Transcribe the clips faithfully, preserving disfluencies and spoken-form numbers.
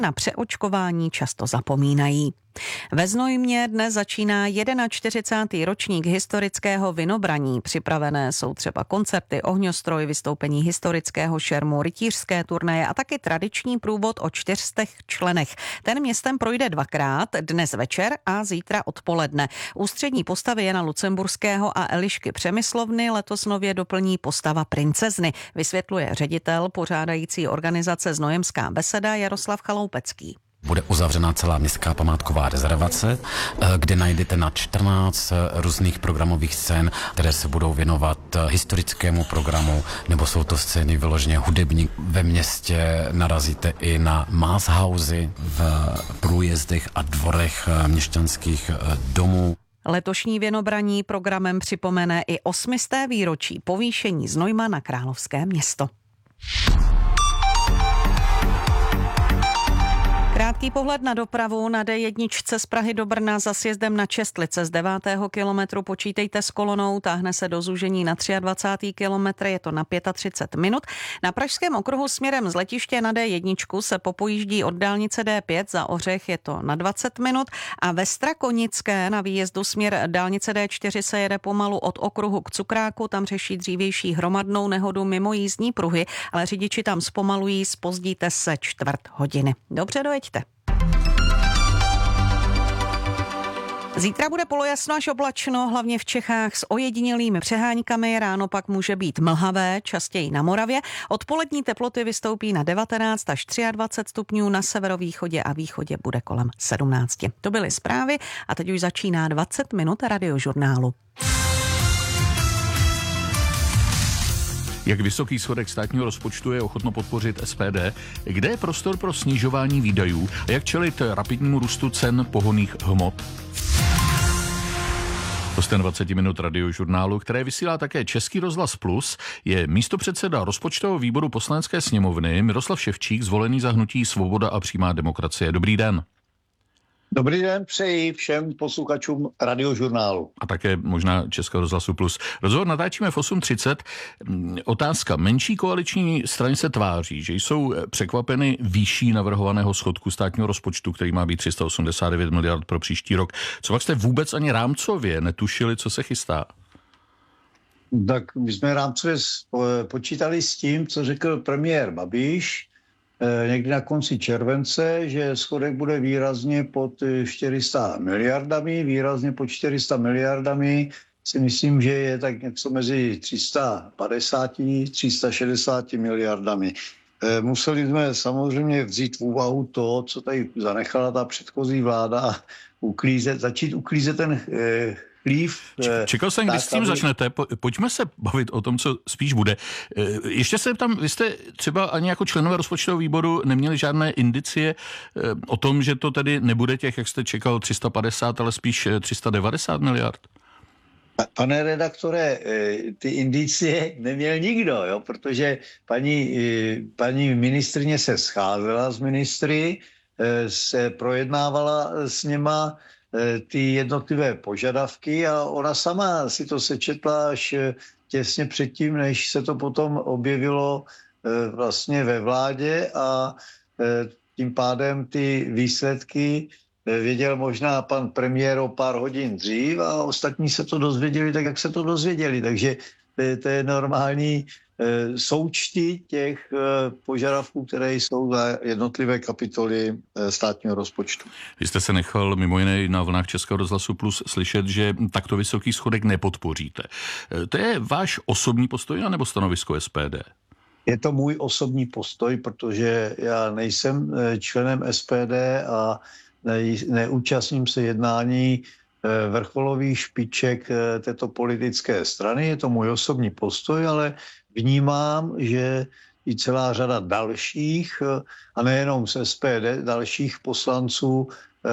na přeočkování často zapomínají. Ve Znojmě dnes začíná čtyřicátý první ročník historického vinobraní. Připravené jsou třeba koncerty, ohňostroj, vystoupení historického šermu, rytířské turnaje a taky tradiční průvod o čtyřstech členech. Ten městem projde dvakrát, dnes večer a zítra odpoledne. Ústřední postavy Jana Lucemburského a Elišky Přemyslovny letos nově doplní postava princezny, vysvětluje ředitel pořádající organizace Znojemská beseda Jaroslav Chaloupecký. Bude uzavřena celá městská památková rezervace, kde najdete na čtrnáct různých programových scén, které se budou věnovat historickému programu, nebo jsou to scény vyloženě hudební. Ve městě narazíte i na Maßhausy v průjezdech a dvorech měšťanských domů. Letošní vinobraní programem připomene i osmisté výročí povýšení Znojma na královské město. Krátký pohled na dopravu na D jedna z Prahy do Brna za sjezdem na Čestlice z devátého kilometru počítejte s kolonou, táhne se do zúžení na dvacátý třetí kilometr, je to na třicet pět minut. Na pražském okruhu směrem z letiště na D jedna se popojíždí od dálnice D pět za Ořech, je to na dvacet minut a ve Strakonické na výjezdu směr dálnice D čtyři se jede pomalu od okruhu k Cukráku, tam řeší dřívější hromadnou nehodu mimo jízdní pruhy, ale řidiči tam zpomalují, zpozdíte se čtvrt hodiny. Dobře, dojeďte. Zítra bude polojasno až oblačno, hlavně v Čechách s ojedinělými přeháňkami, ráno pak může být mlhavé, častěji na Moravě. Odpolední teploty vystoupí na devatenáct až dvacet tři stupňů, na severovýchodě a východě bude kolem sedmnáct. To byly zprávy a teď už začíná dvacet minut radiožurnálu. Jak vysoký schodek státního rozpočtu je ochotno podpořit S P D? Kde je prostor pro snižování výdajů? A jak čelit rapidnímu růstu cen pohonných hmot? Hostem dvacet minut radiožurnálu, které vysílá také Český rozhlas Plus, je místopředseda rozpočtového výboru Poslanecké sněmovny Miroslav Ševčík, zvolený za hnutí Svoboda a přímá demokracie. Dobrý den. Dobrý den, přeji všem posluchačům radiožurnálu. A také možná Českého rozhlasu Plus. Rozhovor natáčíme v osm třicet. Otázka. Menší koaliční strany se tváří, že jsou překvapeny výší navrhovaného schodku státního rozpočtu, který má být tři sta osmdesát devět miliard pro příští rok. Co pak jste vůbec ani rámcově netušili, co se chystá? Tak my jsme rámcově počítali s tím, co řekl premiér Babiš někdy na konci července, že schodek bude výrazně pod čtyři sta miliardami, výrazně pod čtyři sta miliardami si myslím, že je tak něco mezi tři sta padesát, tři sta šedesát miliardami. Museli jsme samozřejmě vzít v úvahu to, co tady zanechala ta předchozí vláda, uklízet, začít uklízet ten eh, chlív. Čekal jsem, když s tím začnete. Pojďme se bavit o tom, co spíš bude. Ještě se tam, vy jste třeba ani jako členové rozpočtového výboru neměli žádné indicie o tom, že to tedy nebude těch, jak jste čekal, tři sta padesát, ale spíš tři sta devadesát miliard? Pane redaktore, ty indicie neměl nikdo, jo? Protože paní, paní ministryně se scházela s ministry, se projednávala s něma ty jednotlivé požadavky a ona sama si to sečetla až těsně předtím, než se to potom objevilo vlastně ve vládě a tím pádem ty výsledky věděl možná pan premiér o pár hodin dřív a ostatní se to dozvěděli tak, jak se to dozvěděli. Takže to je, to je normální e, součty těch e, požadavků, které jsou za jednotlivé kapitoly e, státního rozpočtu. Vy jste se nechal mimo jiné na vlnách Českého rozhlasu Plus slyšet, že takto vysoký schodek nepodpoříte. E, to je váš osobní postoj nebo stanovisko S P D? Je to můj osobní postoj, protože já nejsem členem S P D a ne, neúčastním se jednání vrcholových špiček této politické strany. Je to můj osobní postoj, ale vnímám, že i celá řada dalších, a nejenom z S P D, dalších poslanců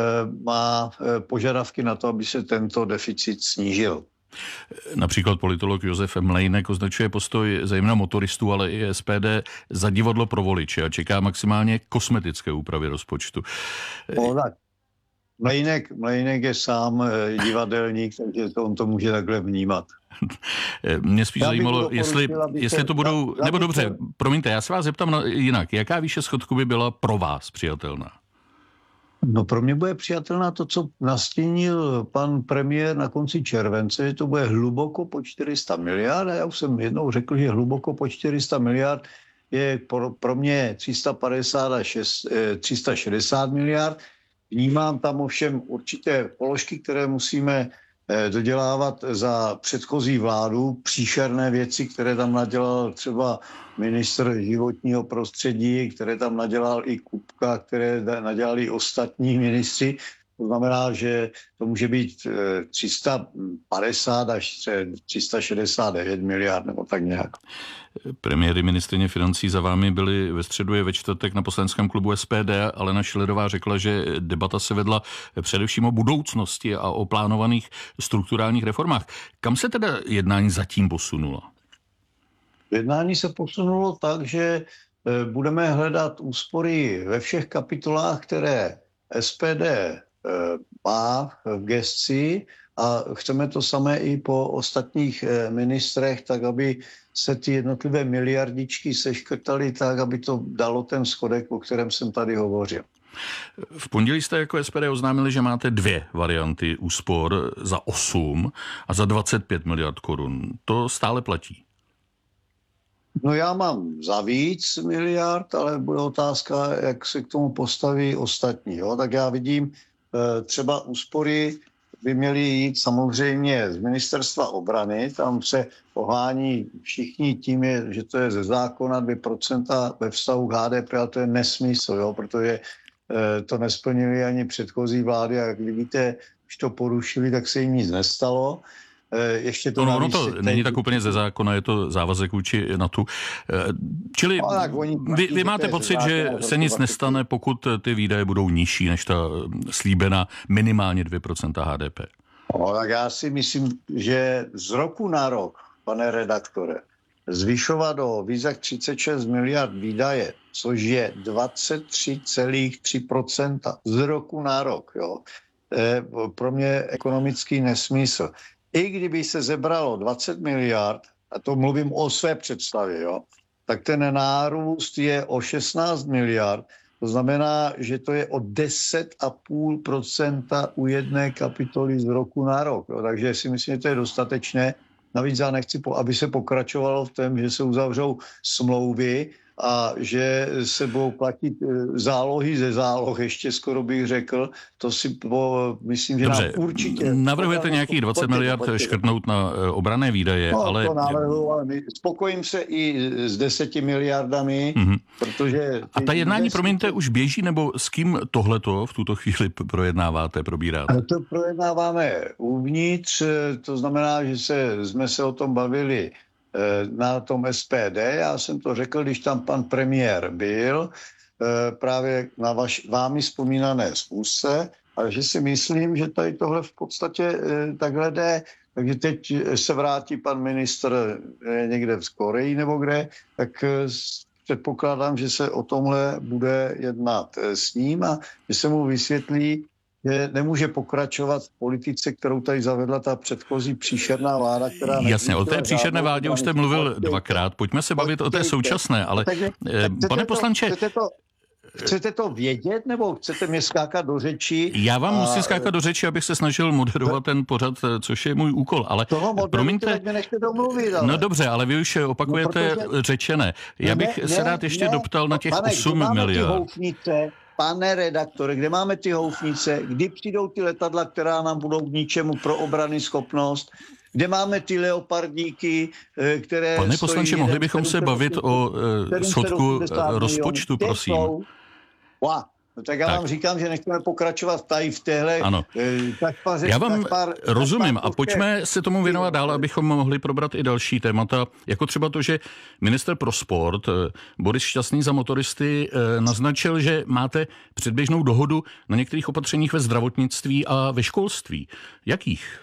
má požadavky na to, aby se tento deficit snížil. Například politolog Josef Mlejnek označuje postoj zejména motoristů, ale i S P D za divadlo pro voliče a čeká maximálně kosmetické úpravy rozpočtu. No, tak. Mlejnek, Mlejnek je sám divadelník, takže to on to může takhle vnímat. Mě spíš Já bych zajímalo, jestli, jestli to budou, já, nebo já dobře, to... promiňte, já se vás zeptám na, jinak, jaká výše schodku by byla pro vás přijatelná? No pro mě bude přijatelná to, co nastínil pan premiér na konci července, že to bude hluboko po čtyři sta miliard. A já už jsem jednou řekl, že hluboko po čtyři sta miliard je pro, pro mě tři sta padesát až tři sta šedesát miliard. Vnímám tam ovšem určité položky, které musíme dodělávat za předchozí vládu, příšerné věci, které tam nadělal třeba ministr životního prostředí, které tam nadělal i Kupka, které nadělali i ostatní ministři. To znamená, že to může být tři sta padesát až tři sta šedesát devět miliard nebo tak nějak. Premiéry ministryně financí za vámi byly ve středu i ve čtvrtek na poslaneckém klubu S P D, Alena Schillerová řekla, že debata se vedla především o budoucnosti a o plánovaných strukturálních reformách. Kam se teda jednání zatím posunulo? Jednání se posunulo tak, že budeme hledat úspory ve všech kapitolách, které S P D má v gesci, a chceme to samé i po ostatních ministrech, tak aby se ty jednotlivé miliardičky seškrtaly tak, aby to dalo ten schodek, o kterém jsem tady hovořil. V pondělí jste jako S P D oznámili, že máte dvě varianty úspor za osm a za dvacet pět miliard korun. To stále platí? No já mám za víc miliard, ale bude otázka, jak se k tomu postaví ostatní. Jo? Tak já vidím třeba úspory by měly jít samozřejmě z ministerstva obrany, tam se pohání všichni tím, je, že to je ze zákona dvě procenta ve vztahu k H D P, ale to je nesmysl, jo, protože e, to nesplnili ani předchozí vlády a jak vidíte, když to porušili, tak se jim nic nestalo. E, ještě to no, ono to teď... není tak úplně ze zákona, je to závazek vůči NATO. E, čili no, oni, vy, vy máte pocit, že se nic nestane, pokud ty výdaje budou nižší než ta slíbená minimálně dvě procenta H D P? No, tak já si myslím, že z roku na rok, pane redaktore, zvyšovat o více jak třicet šest miliard výdaje, což je dvacet tři celá tři procenta z roku na rok, jo, je pro mě ekonomický nesmysl. I kdyby se zebralo dvacet miliard, a to mluvím o své představě, jo, tak ten nárůst je o šestnáct miliard. To znamená, že to je o deset celá pět procenta u jedné kapitoly z roku na rok. Jo. Takže si myslím, že to je dostatečné. Navíc já nechci, aby se pokračovalo v tom, že se uzavřou smlouvy a že se budou platit zálohy ze záloh, ještě skoro bych řekl. To si po, myslím, že Dobře, nám určitě... Navrhujete nějakých dvacet miliard škrtnout na obranné výdaje, no, ale... To navrhuji, ale my spokojím se i s deseti miliardami, mm-hmm. protože... A ta jednání, deseti... promiňte, už běží, nebo s kým tohleto v tuto chvíli projednáváte, probíráte? To projednáváme uvnitř, to znamená, že se, jsme se o tom bavili na tom S P D. Já jsem to řekl, když tam pan premiér byl, právě na vaš, vámi vzpomínané schůzce, ale že si myslím, že tady tohle v podstatě takhle jde. Takže teď se vrátí pan ministr někde v Koreji nebo kde, tak předpokládám, že se o tomhle bude jednat s ním a že se mu vysvětlí, že nemůže pokračovat v politice, kterou tady zavedla ta předchozí příšerná vláda, která... Jasně, o té příšerné vládě už jste mluvil dvakrát. Pojďme se bavit o té současné, ale takže, pane poslanče... Chcete to, chcete to vědět, nebo chcete mě skákat do řeči? Já vám a... musím skákat do řeči, abych se snažil moderovat ten pořad, což je můj úkol, ale... Toho promiňte, mě nechte domluvit, ale... No dobře, ale vy už opakujete no, protože... řečené. Já bych ne, se rád ještě ne, doptal na těch pane, osm miliard. Pane redaktore, kde máme ty houfnice, kdy přijdou ty letadla, která nám budou k ničemu pro obrany schopnost, kde máme ty leopardíky, které... Pane poslanče, mohli bychom se bavit o schodku rozpočtu, prosím. Wow. No tak já tak. vám říkám, že nechceme pokračovat tady v téhle... Ano. Takpaře, já vám takpar, rozumím takpar, a pojďme se tomu věnovat dál, abychom mohli probrat i další témata, jako třeba to, že minister pro sport Boris Šťastný za motoristy naznačil, že máte předběžnou dohodu na některých opatřeních ve zdravotnictví a ve školství. Jakých?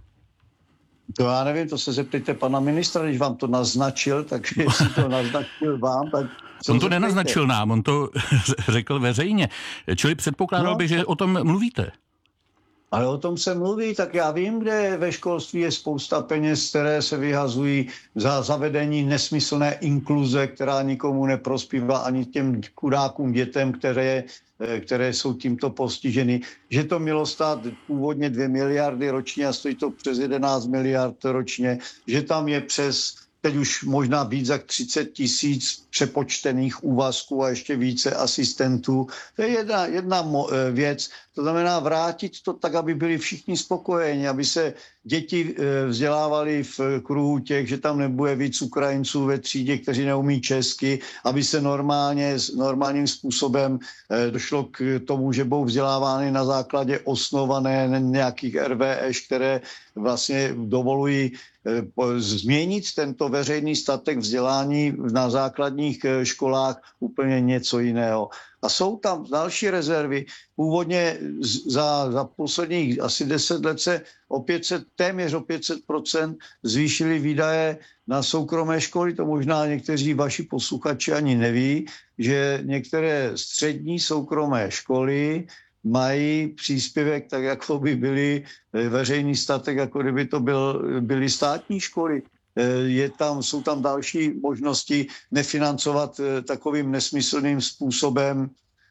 To já nevím, to se zeptejte pana ministra, když vám to naznačil, tak jestli to naznačil vám, tak... On to nenaznačil nám, on to řekl veřejně. Čili předpokládal no, bych, že o tom mluvíte. Ale o tom se mluví, tak já vím, kde ve školství je spousta peněz, které se vyhazují za zavedení nesmyslné inkluze, která nikomu neprospívá ani těm chudákům dětem, které, které jsou tímto postiženy. Že to mělo stát původně dvě miliardy ročně a stojí to přes jedenáct miliard ročně. Že tam je přes teď už možná víc jak třicet tisíc přepočtených úvazků a ještě více asistentů. To je jedna, jedna věc. To znamená vrátit to tak, aby byli všichni spokojeni, aby se děti vzdělávali v kruhu těch, že tam nebude víc Ukrajinců ve třídě, kteří neumí česky, aby se normálně, normálním způsobem došlo k tomu, že budou vzdělávány na základě osnované nějakých R V Š, které vlastně dovolují změnit tento veřejný statek vzdělání na základních školách úplně něco jiného. A jsou tam další rezervy. Původně za, za posledních asi deset let se o pět set, téměř o pět set procent zvýšily výdaje na soukromé školy. To možná někteří vaši posluchači ani neví, že některé střední soukromé školy mají příspěvek tak, jako by byly veřejný statek, jako kdyby to byl, byly státní školy. Je tam, jsou tam další možnosti nefinancovat takovým nesmyslným způsobem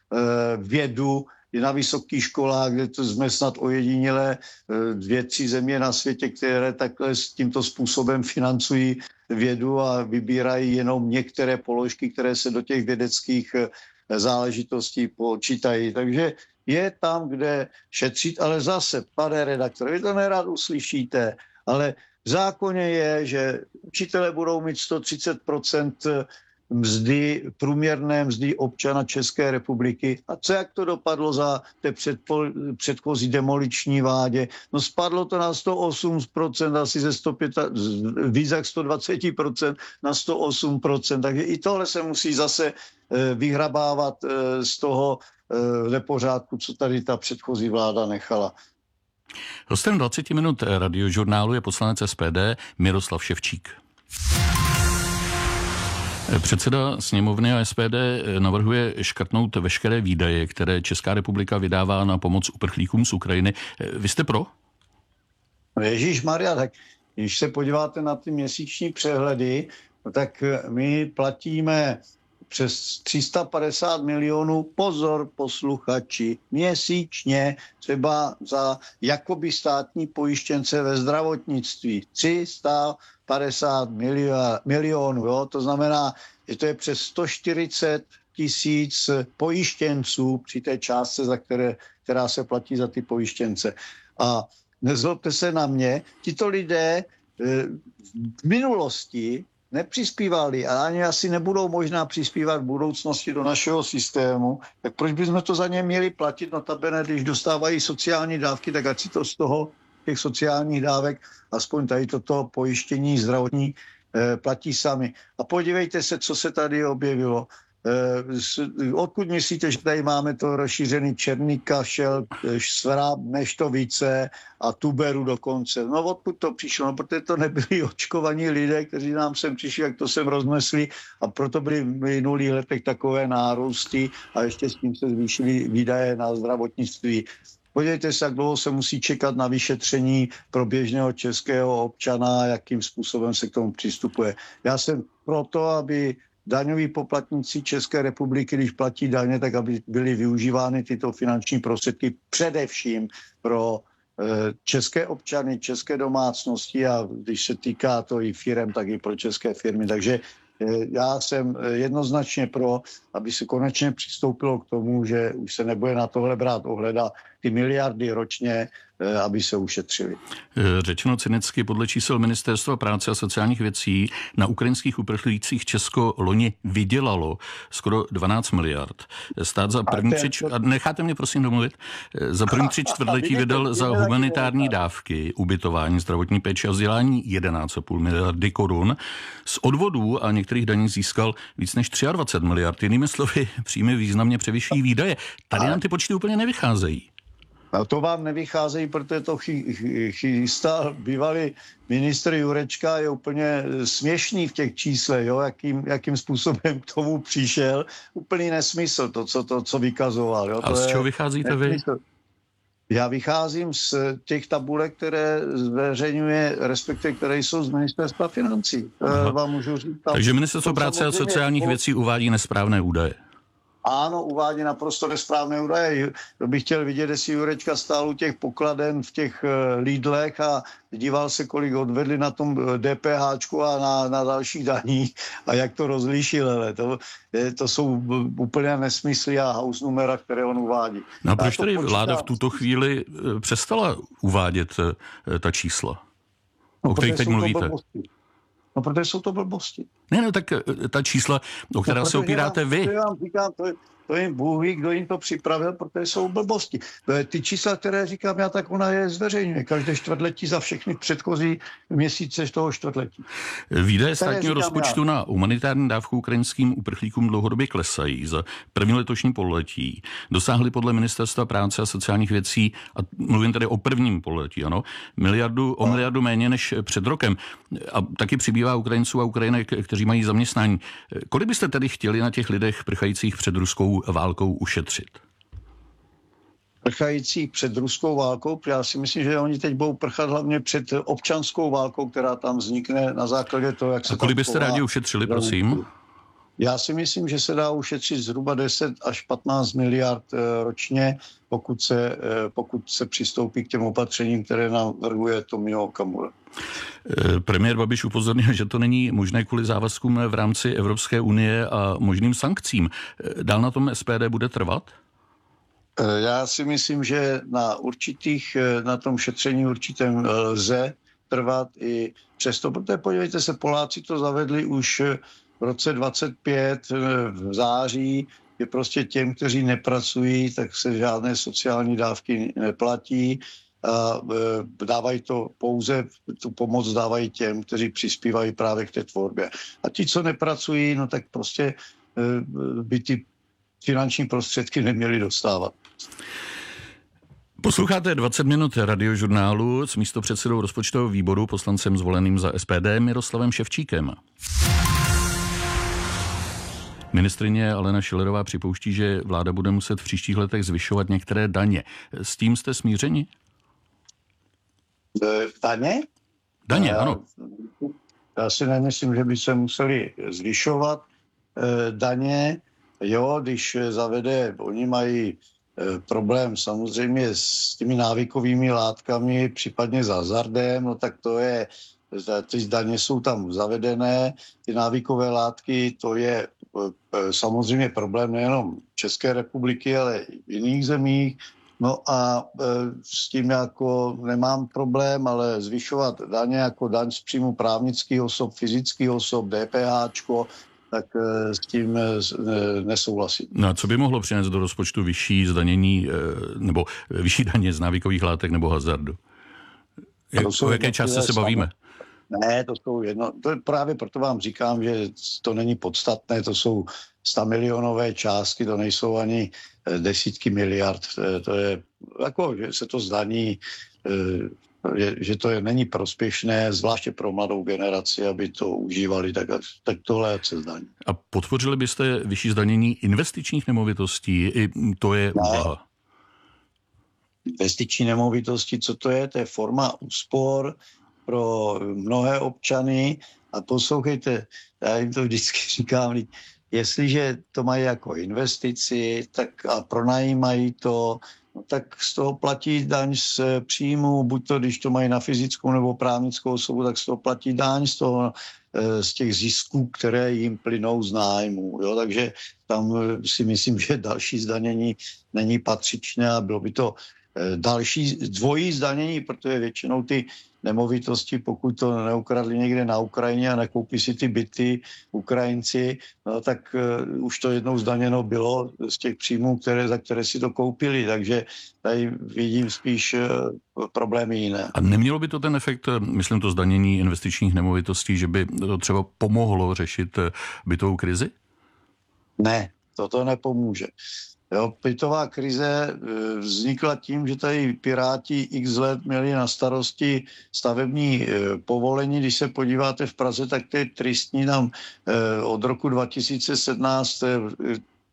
vědu. Je na vysokých školách, kde to jsme snad ojedinělé dvě, tři země na světě, které takhle s tímto způsobem financují vědu a vybírají jenom některé položky, které se do těch vědeckých záležitostí počítají. Takže je tam, kde šetřit, ale zase, pane redaktore, vy to nerad uslyšíte, ale v zákoně je, že učitelé budou mít sto třicet procent mzdy, průměrné mzdy občana České republiky. A co, jak to dopadlo za té předpo, předchozí demoliční vládě? No spadlo to na sto osm procent, asi ze sto pět, víc jak sto dvacet procent na sto osm procent. Takže i tohle se musí zase vyhrabávat z toho nepořádku, co tady ta předchozí vláda nechala. Hostem dvacet minut radiožurnálu je poslanec S P D Miroslav Ševčík. Předseda sněmovny a S P D navrhuje škrtnout veškeré výdaje, které Česká republika vydává na pomoc uprchlíkům z Ukrajiny. Vy jste pro? Ježíšmarja, tak když se podíváte na ty měsíční přehledy, tak my platíme přes tři sta padesát milionů, pozor posluchači, měsíčně třeba za jakoby státní pojištěnce ve zdravotnictví. tři sta padesát milionů, jo? To znamená, že to je přes sto čtyřicet tisíc pojištěnců při té částce, za které, která se platí za ty pojištěnce. A nezlobte se na mě, tito lidé v minulosti nepřispívali a ani asi nebudou možná přispívat v budoucnosti do našeho systému, tak proč bychom to za ně měli platit? Notabene, když dostávají sociální dávky, tak ať si to z toho těch sociálních dávek, aspoň tady toto pojištění zdravotní, eh, platí sami. A podívejte se, co se tady objevilo. Eh, odkud myslíte, že tady máme to rozšířený černý kašel, svrab, neštovice a tuberu dokonce? No odkud to přišlo? No, protože to nebyli očkovaní lidé, kteří nám sem přišli, jak to sem rozmyslí, a proto byly v minulých letech takové nárůsty a ještě s tím se zvýšily výdaje na zdravotnictví. Podívejte se, jak dlouho se musí čekat na vyšetření pro běžného českého občana, jakým způsobem se k tomu přistupuje. Já jsem proto, aby daňoví poplatníci České republiky, když platí daně, tak aby byly využívány tyto finanční prostředky především pro české občany, české domácnosti a když se týká to i firem, tak i pro české firmy. Takže já jsem jednoznačně pro, aby se konečně přistoupilo k tomu, že už se nebude na tohle brát ohled a ty miliardy ročně, aby se ušetřili. Řečeno cynicky, podle čísel Ministerstva práce a sociálních věcí na ukrajinských uprchlících Česko loni vydělalo skoro dvanáct miliard. Stát za první tři, čtvrt... necháte mě prosím domluvit, za první tři čtvrtletí vydal za humanitární dávky, ubytování, zdravotní péči a vzdělání jedenáct celá pět miliardy korun. Z odvodů a některých daní získal víc než dvacet tři miliard. Jinými slovy, příjmy významně převyšují výdaje. Tady nám ty počty úplně nevycházejí. A to vám nevycházejí, protože to chystal bývalý ministr Jurečka, je úplně směšný v těch číslech, jo, jakým, jakým způsobem k tomu přišel. Úplný nesmysl, to, co, to, co vykazoval. Jo. A to z čeho vycházíte nesmysl. Vy? Já vycházím z těch tabulek, které zveřejňuje, respektive které jsou z ministerstva financí. Aha. Vám můžu říct, tam, Takže ministerstvo práce a sociálních věcí uvádí nesprávné údaje. Ano, uvádí naprosto nesprávné údaje. To bych chtěl vidět, jestli Jurečka stál u těch pokladen v těch Lidlech a díval se, kolik odvedli na tom DPHčku a na, na dalších daních a jak to rozlíšil. Ale to, to jsou úplně nesmysly a house numera, které on uvádí. No a proč tedy vláda v tuto chvíli přestala uvádět ta čísla, no, o kterých teď mluvíte? No, protože jsou to blbosti. Ne, no, tak ta čísla, o která no, se opíráte vy. To vám říkám, to, to jim Bůh ví, kdo jim to připravil, protože jsou blbosti. Ty čísla, které říkám já, tak ona je zveřejňuje. Každé čtvrtletí za všechny předchozí měsíce z toho čtvrtletí. Výdaje státního rozpočtu já. na humanitární dávku ukrajinským uprchlíkům dlouhodobě klesají. Za první letošní pololetí dosáhly podle Ministerstva práce a sociálních věcí, a mluvím tady o prvním pololetí, ano, miliardu, o miliardu méně než před rokem. A taky přibývá Ukrajinců a Ukrajinek, kteří mají zaměstnání. Kolik byste tedy chtěli na těch lidech prchajících před ruskou válkou ušetřit? Prchajících před ruskou válkou, já si myslím, že oni teď budou prchat hlavně před občanskou válkou, která tam vznikne na základě toho, jak se... A kolik byste rádi ušetřili, prosím? Já si myslím, že se dá ušetřit zhruba deset až patnáct miliard ročně, pokud se, pokud se přistoupí k těm opatřením, které navrhuje Tomio Okamura. Premiér Babiš upozornil, že to není možné kvůli závazkům v rámci Evropské unie a možným sankcím. Dál na tom S P D bude trvat? Já si myslím, že na určitých, na tom šetření určitém lze trvat i přesto, protože podívejte se, Poláci to zavedli už v roce dvacet pět v září, je prostě těm, kteří nepracují, tak se žádné sociální dávky neplatí a dávají to pouze, tu pomoc dávají těm, kteří přispívají právě k té tvorbě. A ti, co nepracují, no tak prostě by ty finanční prostředky neměli dostávat. Posloucháte dvacet minut radiožurnálu s místopředsedou rozpočtového výboru, poslancem zvoleným za S P D Miroslavem Ševčíkem. Ministryně Alena Schillerová připouští, že vláda bude muset v příštích letech zvyšovat některé daně. S tím jste smířeni? Daně? Daně, ano. Já si nemyslím, že by se museli zvyšovat daně. Jo, když zavede, oni mají problém samozřejmě s těmi návykovými látkami, případně s hazardem, no tak to je, ty daně jsou tam zavedené, ty návykové látky, to je samozřejmě problém nejenom České republiky, ale i v jiných zemích. No a s tím jako nemám problém, ale zvyšovat daně jako daň z příjmu právnických osob, fyzických osob, DPHčko, tak s tím nesouhlasím. No a co by mohlo přinést do rozpočtu vyšší zdanění nebo vyšší daně z návykových látek nebo hazardu? Jak, o jaké částce se bavíme? Ne, to jsou jedno, to je právě proto vám říkám, že to není podstatné, to jsou stamilionové částky, to nejsou ani desítky miliard, to je jako, že se to zdaní, že, že to je, není prospěšné, zvláště pro mladou generaci, aby to užívali, tak, tak tohle se zdaní. A podpořili byste vyšší zdanění investičních nemovitostí? I to je úvaha. Investiční nemovitosti, co to je? To je forma úspor pro mnohé občany. A poslouchejte, já jim to vždycky říkám, jestliže to mají jako investici, tak a pronajímají to, no tak z toho platí daň z příjmu, buď to, když to mají na fyzickou nebo právnickou osobu, tak z toho platí daň z toho, z těch zisků, které jim plynou z nájmu. Jo? Takže tam si myslím, že další zdanění není patřičné a bylo by to další dvojí zdanění, protože většinou ty nemovitosti, pokud to neukradli někde na Ukrajině a nekoupí si ty byty Ukrajinci, no, tak uh, už to jednou zdaněno bylo z těch příjmů, které, za které si to koupili, takže tady vidím spíš uh, problémy jiné. A nemělo by to ten efekt, myslím to zdanění investičních nemovitostí, že by to třeba pomohlo řešit bytovou krizi? Ne, toto nepomůže. Jo, bytová krize vznikla tím, že tady Piráti x let měli na starosti stavební povolení. Když se podíváte v Praze, tak to je tristní. Tam od roku dva tisíce sedmnáct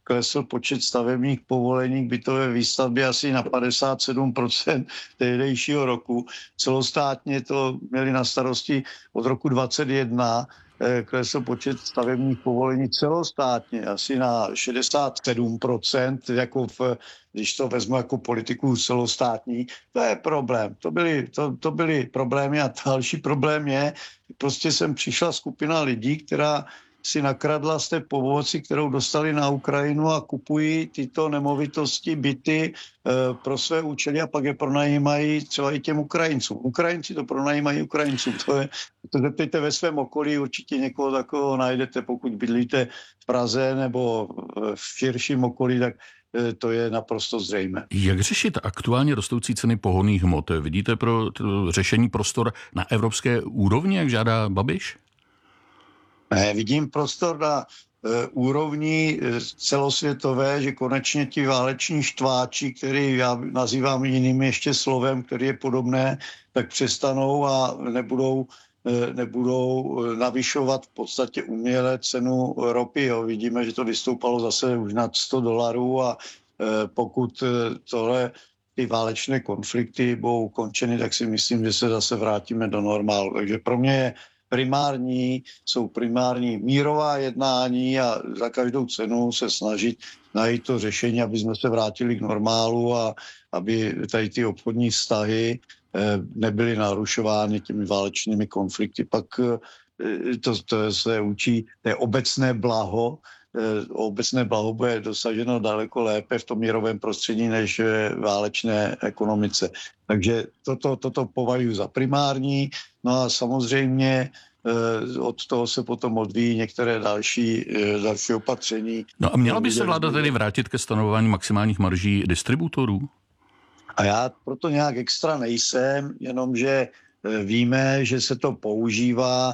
klesl počet stavebních povolení k bytové výstavbě asi na padesát sedm procent tehdejšího roku. Celostátně to měli na starosti od roku dvacet jedna, klesl počet stavebních povolení celostátně asi na šedesát sedm procent, jako v, když to vezmu jako politiku celostátní, to je problém. To byly, to, to byly problémy a další problém je, prostě sem přišla skupina lidí, která si nakradla z té pomoci, kterou dostali na Ukrajinu a kupují tyto nemovitosti, byty e, pro své účely a pak je pronajímají třeba i těm Ukrajincům. Ukrajinci to pronajímají Ukrajincům. To je, to zeptejte ve svém okolí, určitě někoho takového najdete, pokud bydlíte v Praze nebo v širším okolí, tak e, to je naprosto zřejmé. Jak řešit aktuálně rostoucí ceny pohonných hmot? Vidíte pro řešení prostor na evropské úrovni, jak žádá Babiš? Ne, vidím prostor na e, úrovni e, celosvětové, že konečně ti váleční štváči, který já nazývám jiným ještě slovem, který je podobné, tak přestanou a nebudou, e, nebudou navyšovat v podstatě uměle cenu ropy. Jo. Vidíme, že to vystoupalo zase už nad sto dolarů a e, pokud tohle ty válečné konflikty budou ukončeny, tak si myslím, že se zase vrátíme do normálu. Takže pro mě je primární, jsou primární mírová jednání a za každou cenu se snažit najít to řešení, aby jsme se vrátili k normálu a aby tady ty obchodní vztahy nebyly narušovány těmi válečnými konflikty. Pak to, to se učí, to je obecné blaho, obecné blaho bude dosaženo daleko lépe v tom mírovém prostředí než v válečné ekonomice. Takže toto, toto považuji za primární. No a samozřejmě od toho se potom odvíjí některé další, další opatření. No a měla by se vláda tedy vrátit ke stanovování maximálních marží distributorů? A já proto nějak extra nejsem, jenomže víme, že se to používá,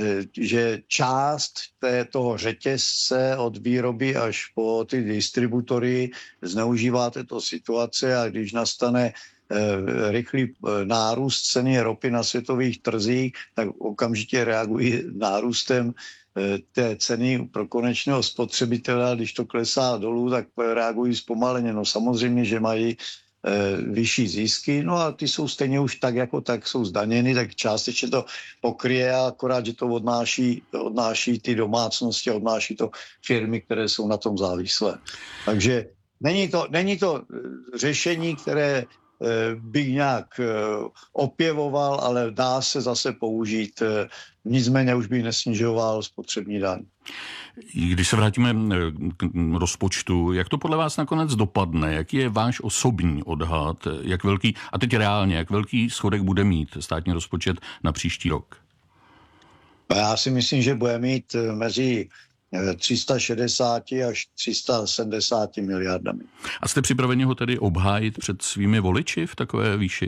že část té, toho řetězce od výroby až po ty distributory zneužívá této situace a když nastane rychlý nárůst ceny ropy na světových trzích, tak okamžitě reagují nárůstem té ceny pro konečného spotřebitele a když to klesá dolů, tak reagují zpomaleně. No samozřejmě, že mají vyšší zisky, no a ty jsou stejně už tak jako tak jsou zdaněny, tak částečně to pokryje, akorát, že to odnáší, odnáší ty domácnosti, odnáší to firmy, které jsou na tom závislé. Takže není to, není to řešení, které bych nějak opěvoval, ale dá se zase použít. Nicméně už bych nesnižoval spotřební daň. Když se vrátíme k rozpočtu, jak to podle vás nakonec dopadne? Jaký je váš osobní odhad? Jak velký, a teď reálně, jak velký schodek bude mít státní rozpočet na příští rok? Já si myslím, že bude mít mezi tři sta šedesát až tři sta sedmdesát miliardami. A jste připraveni ho tedy obhájit před svými voliči v takové výši?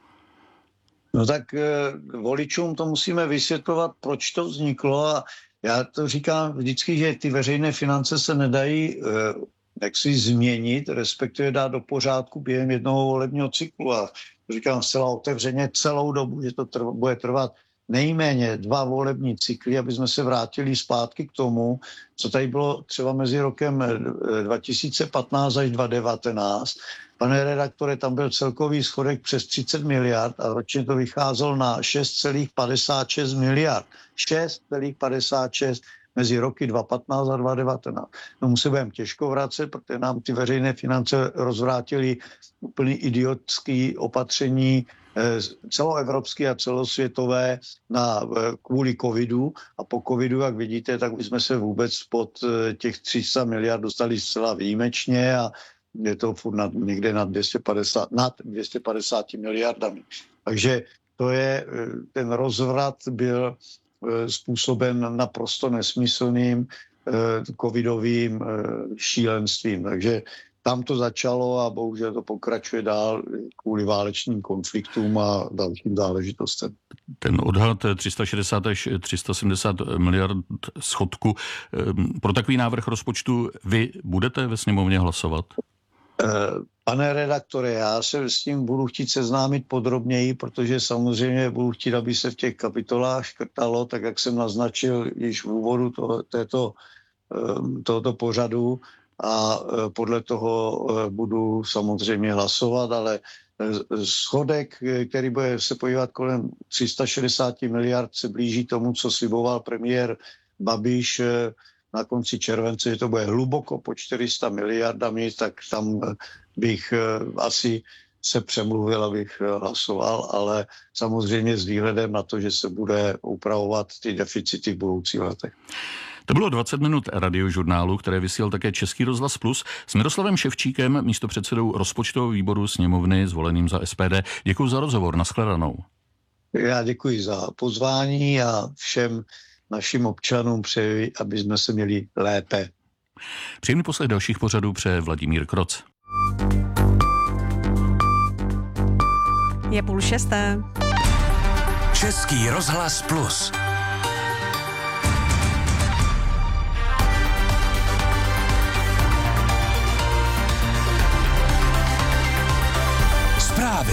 No tak e, voličům to musíme vysvětlovat, proč to vzniklo a já to říkám vždycky, že ty veřejné finance se nedají e, jaksi změnit, respektive dát do pořádku během jednoho volebního cyklu a to říkám zcela otevřeně celou dobu, že to trv, bude trvat nejméně dva volební cykly, aby jsme se vrátili zpátky k tomu, co tady bylo třeba mezi rokem dva tisíce patnáct až dva tisíce devatenáct. Pane redaktore, tam byl celkový schodek přes třicet miliard a ročně to vycházelo na šest celá padesát šest miliard. šest celá padesát šest mezi roky dva tisíce patnáct a dva tisíce devatenáct. No mu se budeme těžko vracet, protože nám ty veřejné finance rozvrátily úplný idiotský opatření celoevropské a celosvětové na, kvůli covidu a po covidu, jak vidíte, tak my jsme se vůbec pod těch tři sta miliard dostali zcela výjimečně a je to furt nad, někde nad dvě stě padesát, nad dvě stě padesát miliardami. Takže to je, ten rozvrat byl způsoben naprosto nesmyslným covidovým šílenstvím. Takže tam to začalo a bohužel to pokračuje dál kvůli válečným konfliktům a dalším záležitostem. Ten odhad tři sta šedesát až tři sta sedmdesát miliard schodku. Pro takový návrh rozpočtu vy budete ve sněmovně hlasovat? Pane redaktore, já se s tím budu chtít seznámit podrobněji, protože samozřejmě budu chtít, aby se v těch kapitolách škrtalo, tak jak jsem naznačil již v úvodu to, této, tohoto pořadu, a podle toho budu samozřejmě hlasovat, ale schodek, který bude se pohybovat kolem tři sta šedesát miliard, se blíží tomu, co sliboval premiér Babiš na konci července, že to bude hluboko po čtyři sta miliardami, tak tam bych asi se přemluvil, abych hlasoval, ale samozřejmě s výhledem na to, že se bude upravovat ty deficity v budoucích letech. To bylo dvacet minut radiožurnálu, které vysílal také Český rozhlas Plus s Miroslavem Ševčíkem, místopředsedou rozpočtového výboru sněmovny, zvoleným za S P D. Děkuji za rozhovor, nashledanou. Já děkuji za pozvání a všem našim občanům přeji, aby jsme se měli lépe. Příjemný poslech dalších pořadů přeje Vladimír Kroc. Je půl šesté. Český rozhlas Plus. Zprávy.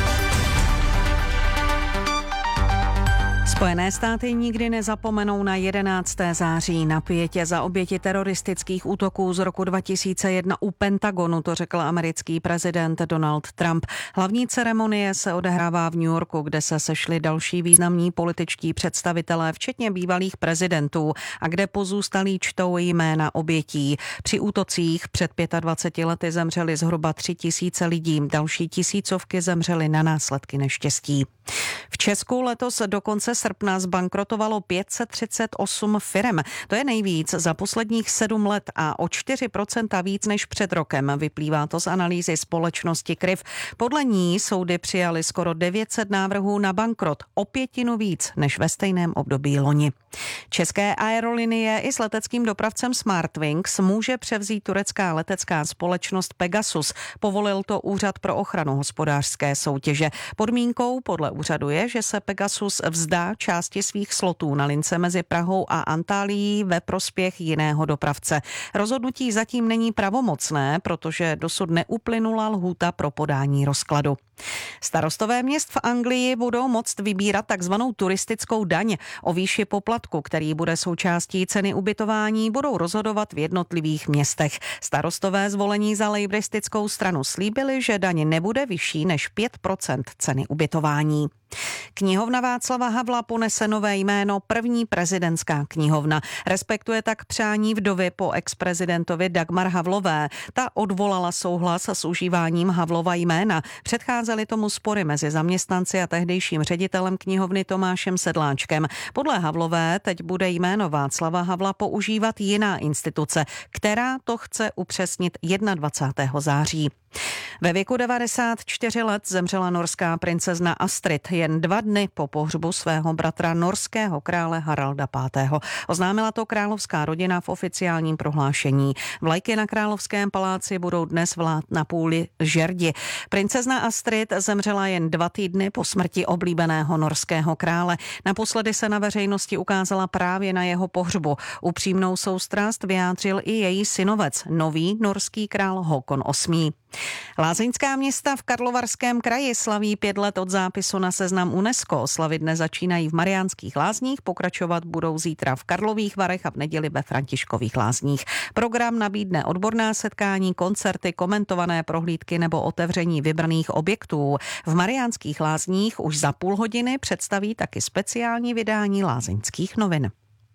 Spojené státy nikdy nezapomenou na jedenáctého září, napětě za oběti teroristických útoků z roku dva tisíce jedna u Pentagonu, to řekl americký prezident Donald Trump. Hlavní ceremonie se odehrává v New Yorku, kde se sešli další významní političtí představitelé, včetně bývalých prezidentů, a kde pozůstalí čtou jména obětí. Při útocích před dvaceti pěti lety zemřeli zhruba tři tisíce lidí, další tisícovky zemřely na následky neštěstí. V Česku letos do konce srpna zbankrotovalo pět set třicet osm firem. To je nejvíc za posledních sedm let a o čtyři procenta víc než před rokem. Vyplývá to z analýzy společnosti K R I V. Podle ní soudy přijaly skoro devět set návrhů na bankrot, o pětinu víc než ve stejném období loni. České aerolinie i s leteckým dopravcem Smartwings může převzít turecká letecká společnost Pegasus. Povolil to Úřad pro ochranu hospodářské soutěže. Podmínkou podle úřadu je, že se Pegasus vzdá části svých slotů na lince mezi Prahou a Antálií ve prospěch jiného dopravce. Rozhodnutí zatím není pravomocné, protože dosud neuplynula lhůta pro podání rozkladu. Starostové měst v Anglii budou moct vybírat takzvanou turistickou daň. O výši poplatku, který bude součástí ceny ubytování, budou rozhodovat v jednotlivých městech. Starostové zvolení za lejbristickou stranu slíbili, že daň nebude vyšší než pět procent ceny ubytování. Knihovna Václava Havla ponese nové jméno první prezidentská knihovna. Respektuje tak přání vdovy po exprezidentovi Dagmar Havlové. Ta odvolala souhlas s užíváním Havlova jména. Předcházely tomu spory mezi zaměstnanci a tehdejším ředitelem knihovny Tomášem Sedláčkem. Podle Havlové teď bude jméno Václava Havla používat jiná instituce, která to chce upřesnit dvacátého prvního září. Ve věku devadesát čtyři let zemřela norská princezna Astrid jen dva dny po pohřbu svého bratra norského krále Haralda pátého. Oznámila to královská rodina v oficiálním prohlášení. Vlajky na královském paláci budou dnes vlát na půli žerdi. Princezna Astrid zemřela jen dva týdny po smrti oblíbeného norského krále. Naposledy se na veřejnosti ukázala právě na jeho pohřbu. Upřímnou soustrast vyjádřil i její synovec, nový norský král Håkon osmý. Lázeňská města v Karlovarském kraji slaví pět let od zápisu na seznam UNESCO. Oslavy dnes začínají v Mariánských Lázních, pokračovat budou zítra v Karlových Varech a v neděli ve Františkových Lázních. Program nabídne odborná setkání, koncerty, komentované prohlídky nebo otevření vybraných objektů. V Mariánských Lázních už za půl hodiny představí taky speciální vydání Lázeňských novin.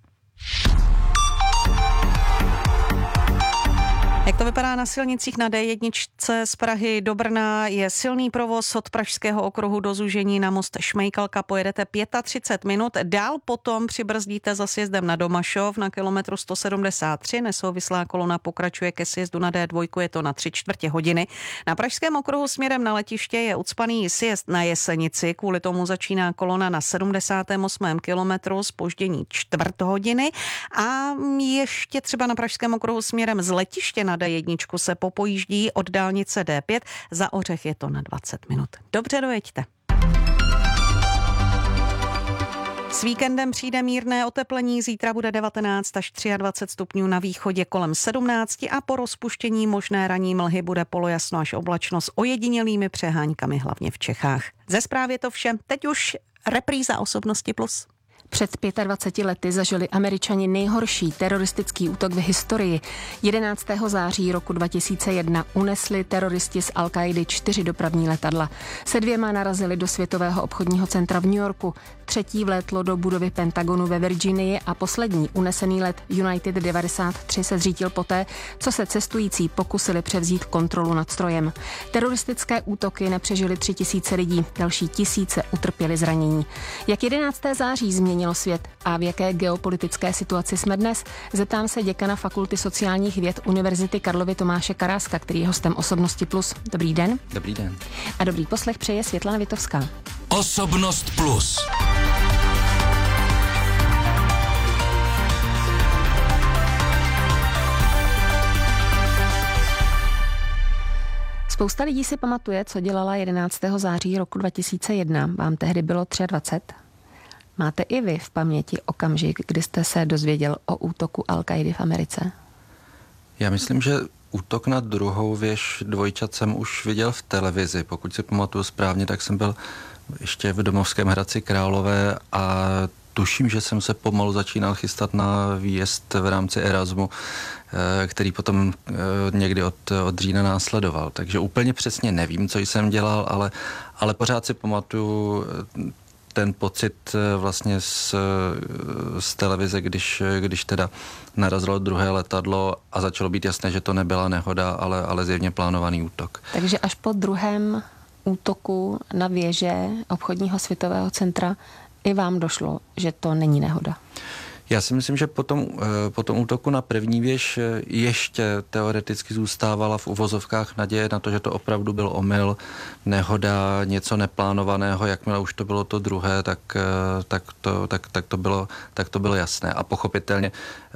Jak to vypadá na silnicích? Na D jedna z Prahy do Brna je silný provoz od Pražského okruhu do zúžení na most Šmejkalka. Pojedete třicet pět minut, dál potom přibrzdíte za sjezdem na Domašov na kilometru sto sedmdesát tři. Nesouvislá kolona pokračuje ke sjezdu na D dva, je to na tři čtvrtě hodiny. Na Pražském okruhu směrem na letiště je ucpaný sjezd na Jesenici, kvůli tomu začíná kolona na sedmdesátém osmém kilometru, zpoždění čtvrt hodiny. A ještě třeba na Pražském okruhu směrem z letiště na D jedna se popojíždí od dálnice D pět, za Ořech je to na dvacet minut. Dobře, dojeďte. S víkendem přijde mírné oteplení, zítra bude devatenáct až dvacet tři stupňů, na východě kolem sedmnáct a po rozpuštění možné ranní mlhy bude polojasno až oblačno s ojedinělými přeháňkami, hlavně v Čechách. Ze zprávy je to vše, teď už repríza Osobnosti plus. Před dvaceti pěti lety zažili Američani nejhorší teroristický útok v historii. jedenáctého září roku dva tisíce jedna unesli teroristi z Al-Kaidy čtyři dopravní letadla. Se dvěma narazili do Světového obchodního centra v New Yorku, třetí vlétlo do budovy Pentagonu ve Virginii a poslední unesený let United devadesát tři se zřítil poté, co se cestující pokusili převzít kontrolu nad strojem. Teroristické útoky nepřežili tři tisíce lidí, další tisíce utrpěli zranění. Jak jedenáctého září změnilo svět a v jaké geopolitické situaci jsme dnes, zeptám se děkana Fakulty sociálních věd Univerzity Karlovy Tomáše Karáska, který je hostem Osobnosti plus. Dobrý den. Dobrý den. A dobrý poslech přeje Světlana Vitovská. Osobnost plus. Spousta lidí si pamatuje, co dělala jedenáctého září roku dva tisíce jedna. Vám tehdy bylo dvacet tři. Máte i vy v paměti okamžik, kdy jste se dozvěděl o útoku Al-Kaidy v Americe? Já myslím, že útok na druhou věž dvojčat jsem už viděl v televizi. Pokud si pamatuju správně, tak jsem byl ještě v domovském Hradci Králové a tuším, že jsem se pomalu začínal chystat na výjezd v rámci Erasmu, který potom někdy od, od října následoval. Takže úplně přesně nevím, co jsem dělal, ale, ale pořád si pamatuju ten pocit vlastně z, z televize, když, když teda narazilo druhé letadlo a začalo být jasné, že to nebyla nehoda, ale, ale zjevně plánovaný útok. Takže až po druhém útoku na věže obchodního Světového centra i vám došlo, že to není nehoda? Já si myslím, že po tom, po tom útoku na první věž ještě teoreticky zůstávala v uvozovkách naděje na to, že to opravdu byl omyl, nehoda, něco neplánovaného. Jakmile už to bylo to druhé, tak, tak, to, tak, tak, to, bylo, tak to bylo jasné. A pochopitelně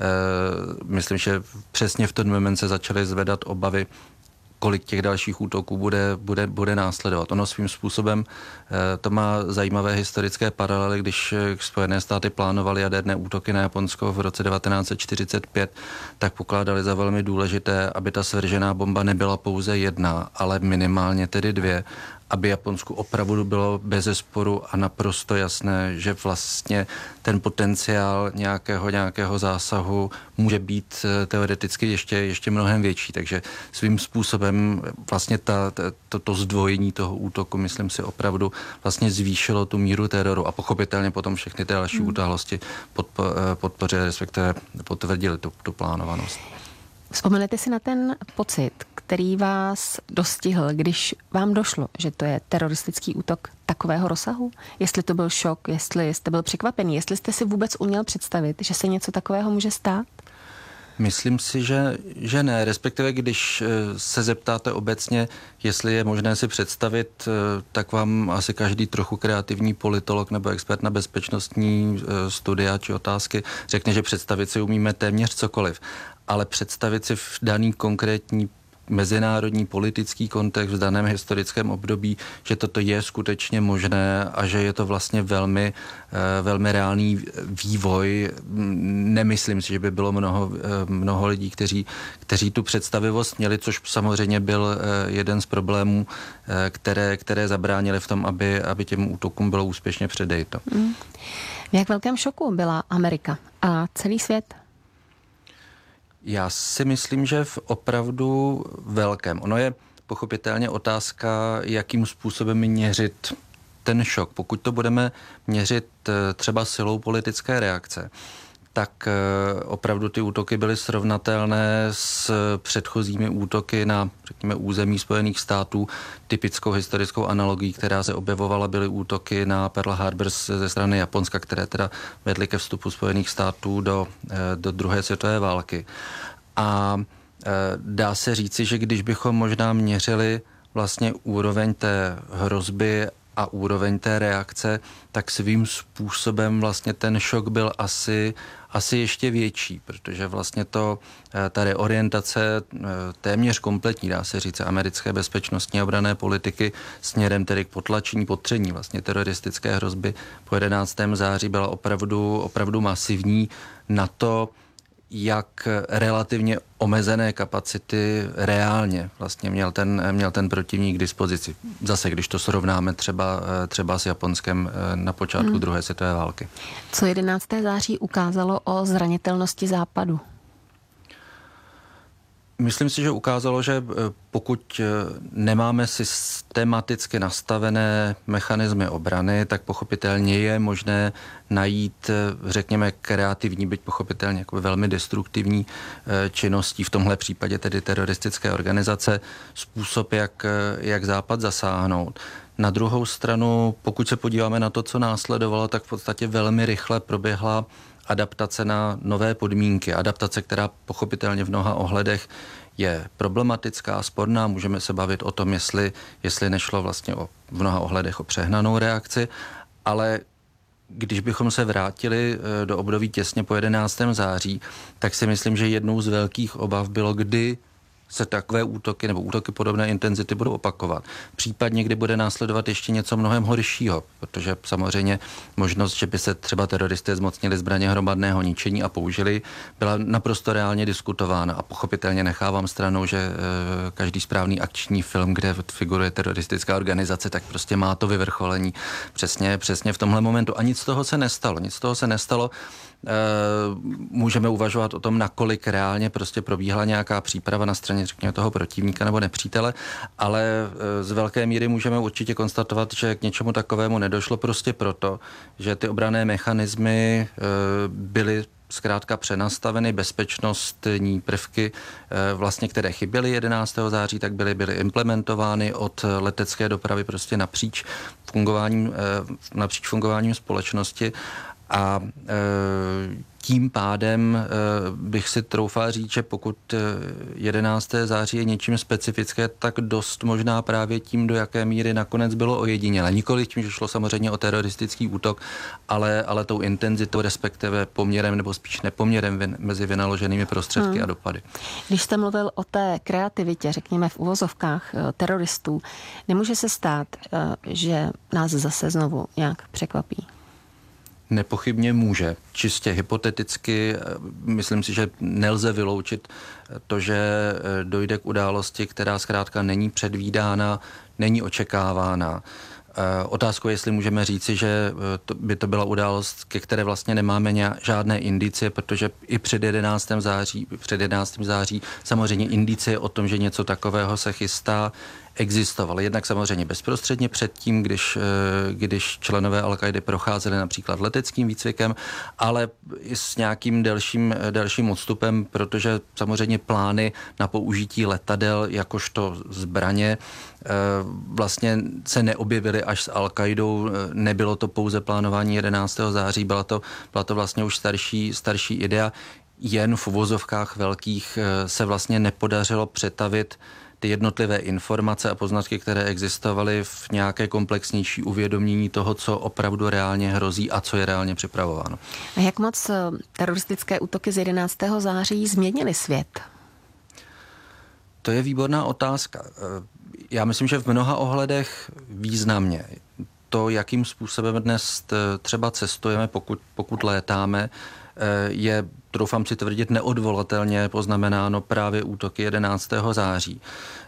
myslím, že přesně v ten moment se začaly zvedat obavy, kolik těch dalších útoků bude, bude, bude následovat. Ono svým způsobem to má zajímavé historické paralely, když Spojené státy plánovaly jaderné útoky na Japonsko v roce devatenáct set čtyřicet pět, tak pokládali za velmi důležité, aby ta svržená bomba nebyla pouze jedna, ale minimálně tedy dvě, aby Japonsku opravdu bylo bezesporu a naprosto jasné, že vlastně ten potenciál nějakého, nějakého zásahu může být teoreticky ještě, ještě mnohem větší. Takže svým způsobem vlastně ta, to, to zdvojení toho útoku, myslím si, opravdu vlastně zvýšilo tu míru teroru a pochopitelně potom všechny ty další hmm. události podpo, podpořily, respektive potvrdili tu, tu plánovanost. Vzpomenete si na ten pocit, který vás dostihl, když vám došlo, že to je teroristický útok takového rozsahu? Jestli to byl šok, jestli jste byl překvapený, jestli jste si vůbec uměl představit, že se něco takového může stát? Myslím si, že, že ne. Respektive, když se zeptáte obecně, jestli je možné si představit, tak vám asi každý trochu kreativní politolog nebo expert na bezpečnostní studia či otázky řekne, že představit si umíme téměř cokoliv. Ale představit si v daný konkrétní mezinárodní politický kontext v daném historickém období, že toto je skutečně možné a že je to vlastně velmi, velmi reálný vývoj. Nemyslím si, že by bylo mnoho, mnoho lidí, kteří, kteří tu představivost měli, což samozřejmě byl jeden z problémů, které, které zabránili v tom, aby, aby těm útokům bylo úspěšně předejto. Mm. V jak velkém šoku byla Amerika a celý svět? Já si myslím, že v opravdu velkém. Ono je pochopitelně otázka, jakým způsobem měřit ten šok. Pokud to budeme měřit třeba silou politické reakce, tak opravdu ty útoky byly srovnatelné s předchozími útoky na, řekněme, území Spojených států. Typickou historickou analogií, která se objevovala, byly útoky na Pearl Harbor ze strany Japonska, které teda vedly ke vstupu Spojených států do, do druhé světové války. A dá se říci, že když bychom možná měřili vlastně úroveň té hrozby a úroveň té reakce, tak svým způsobem vlastně ten šok byl asi, asi ještě větší, protože vlastně to, ta reorientace téměř kompletní, dá se říct, americké bezpečnostní a obranné politiky směrem tedy k potlačení, potření vlastně teroristické hrozby po jedenáctého září byla opravdu, opravdu masivní. Na to, jak relativně omezené kapacity reálně vlastně měl ten, měl ten protivník k dispozici. Zase, když to srovnáme třeba, třeba s Japonskem na počátku hmm. druhé světové války. Co jedenáctého září ukázalo o zranitelnosti Západu? Myslím si, že ukázalo, že pokud nemáme systematicky nastavené mechanismy obrany, tak pochopitelně je možné najít, řekněme, kreativní, byť pochopitelně jako velmi destruktivní činností, v tomhle případě tedy teroristické organizace, způsob, jak, jak Západ zasáhnout. Na druhou stranu, pokud se podíváme na to, co následovalo, tak v podstatě velmi rychle proběhla adaptace na nové podmínky. Adaptace, která pochopitelně v mnoha ohledech je problematická, sporná. Můžeme se bavit o tom, jestli, jestli nešlo vlastně o, v mnoha ohledech o přehnanou reakci, ale když bychom se vrátili do období těsně po jedenáctého září, tak si myslím, že jednou z velkých obav bylo, kdy se takové útoky nebo útoky podobné intenzity budou opakovat. Případně, kdy bude následovat ještě něco mnohem horšího, protože samozřejmě možnost, že by se třeba teroristé zmocnili zbraně hromadného ničení a použili, byla naprosto reálně diskutována a pochopitelně nechávám stranou, že e, každý správný akční film, kde figuruje teroristická organizace, tak prostě má to vyvrcholení přesně, přesně v tomhle momentu. A nic z toho se nestalo. Nic z toho se nestalo. Můžeme uvažovat o tom, nakolik reálně prostě probíhala nějaká příprava na straně, řekněme, toho protivníka nebo nepřítele, ale z velké míry můžeme určitě konstatovat, že k něčemu takovému nedošlo prostě proto, že ty obranné mechanismy byly zkrátka přenastaveny, bezpečnostní prvky, vlastně, které chyběly jedenáctého září, tak byly, byly implementovány od letecké dopravy prostě napříč fungováním, napříč fungováním společnosti. A e, tím pádem e, bych si troufal říct, že pokud jedenáctého září je něčím specifické, tak dost možná právě tím, do jaké míry nakonec bylo ojedinělé. Nikoliv tím, že šlo samozřejmě o teroristický útok, ale, ale tou intenzitou, respektive poměrem nebo spíš nepoměrem vin, mezi vynaloženými prostředky hmm. a dopady. Když jste mluvil o té kreativitě, řekněme v uvozovkách teroristů, nemůže se stát, že nás zase znovu nějak překvapí? Nepochybně může. Čistě hypoteticky, myslím si, že nelze vyloučit to, že dojde k události, která zkrátka není předvídána, není očekávána. Otázkou je, jestli můžeme říci, že to, by to byla událost, ke které vlastně nemáme nějak, žádné indicie, protože i před jedenáctého září, před jedenáctého září samozřejmě indicie o tom, že něco takového se chystá, existovaly. Jednak samozřejmě bezprostředně předtím, když, když členové Al-Kaidy procházeli například leteckým výcvikem, ale i s nějakým delším, delším odstupem, protože samozřejmě plány na použití letadel jakožto zbraně vlastně se neobjevily až s Al-Kaidou. Nebylo to pouze plánování jedenáctého září, byla to, byla to vlastně už starší, starší idea. Jen v uvozovkách velkých se vlastně nepodařilo přetavit ty jednotlivé informace a poznatky, které existovaly, v nějaké komplexnější uvědomění toho, co opravdu reálně hrozí a co je reálně připravováno. A jak moc teroristické útoky z jedenáctého září změnily svět? To je výborná otázka. Já myslím, že v mnoha ohledech významně. To, jakým způsobem dnes třeba cestujeme, pokud, pokud létáme, je, doufám si tvrdit, neodvolatelně poznamenáno právě útoky jedenáctého září.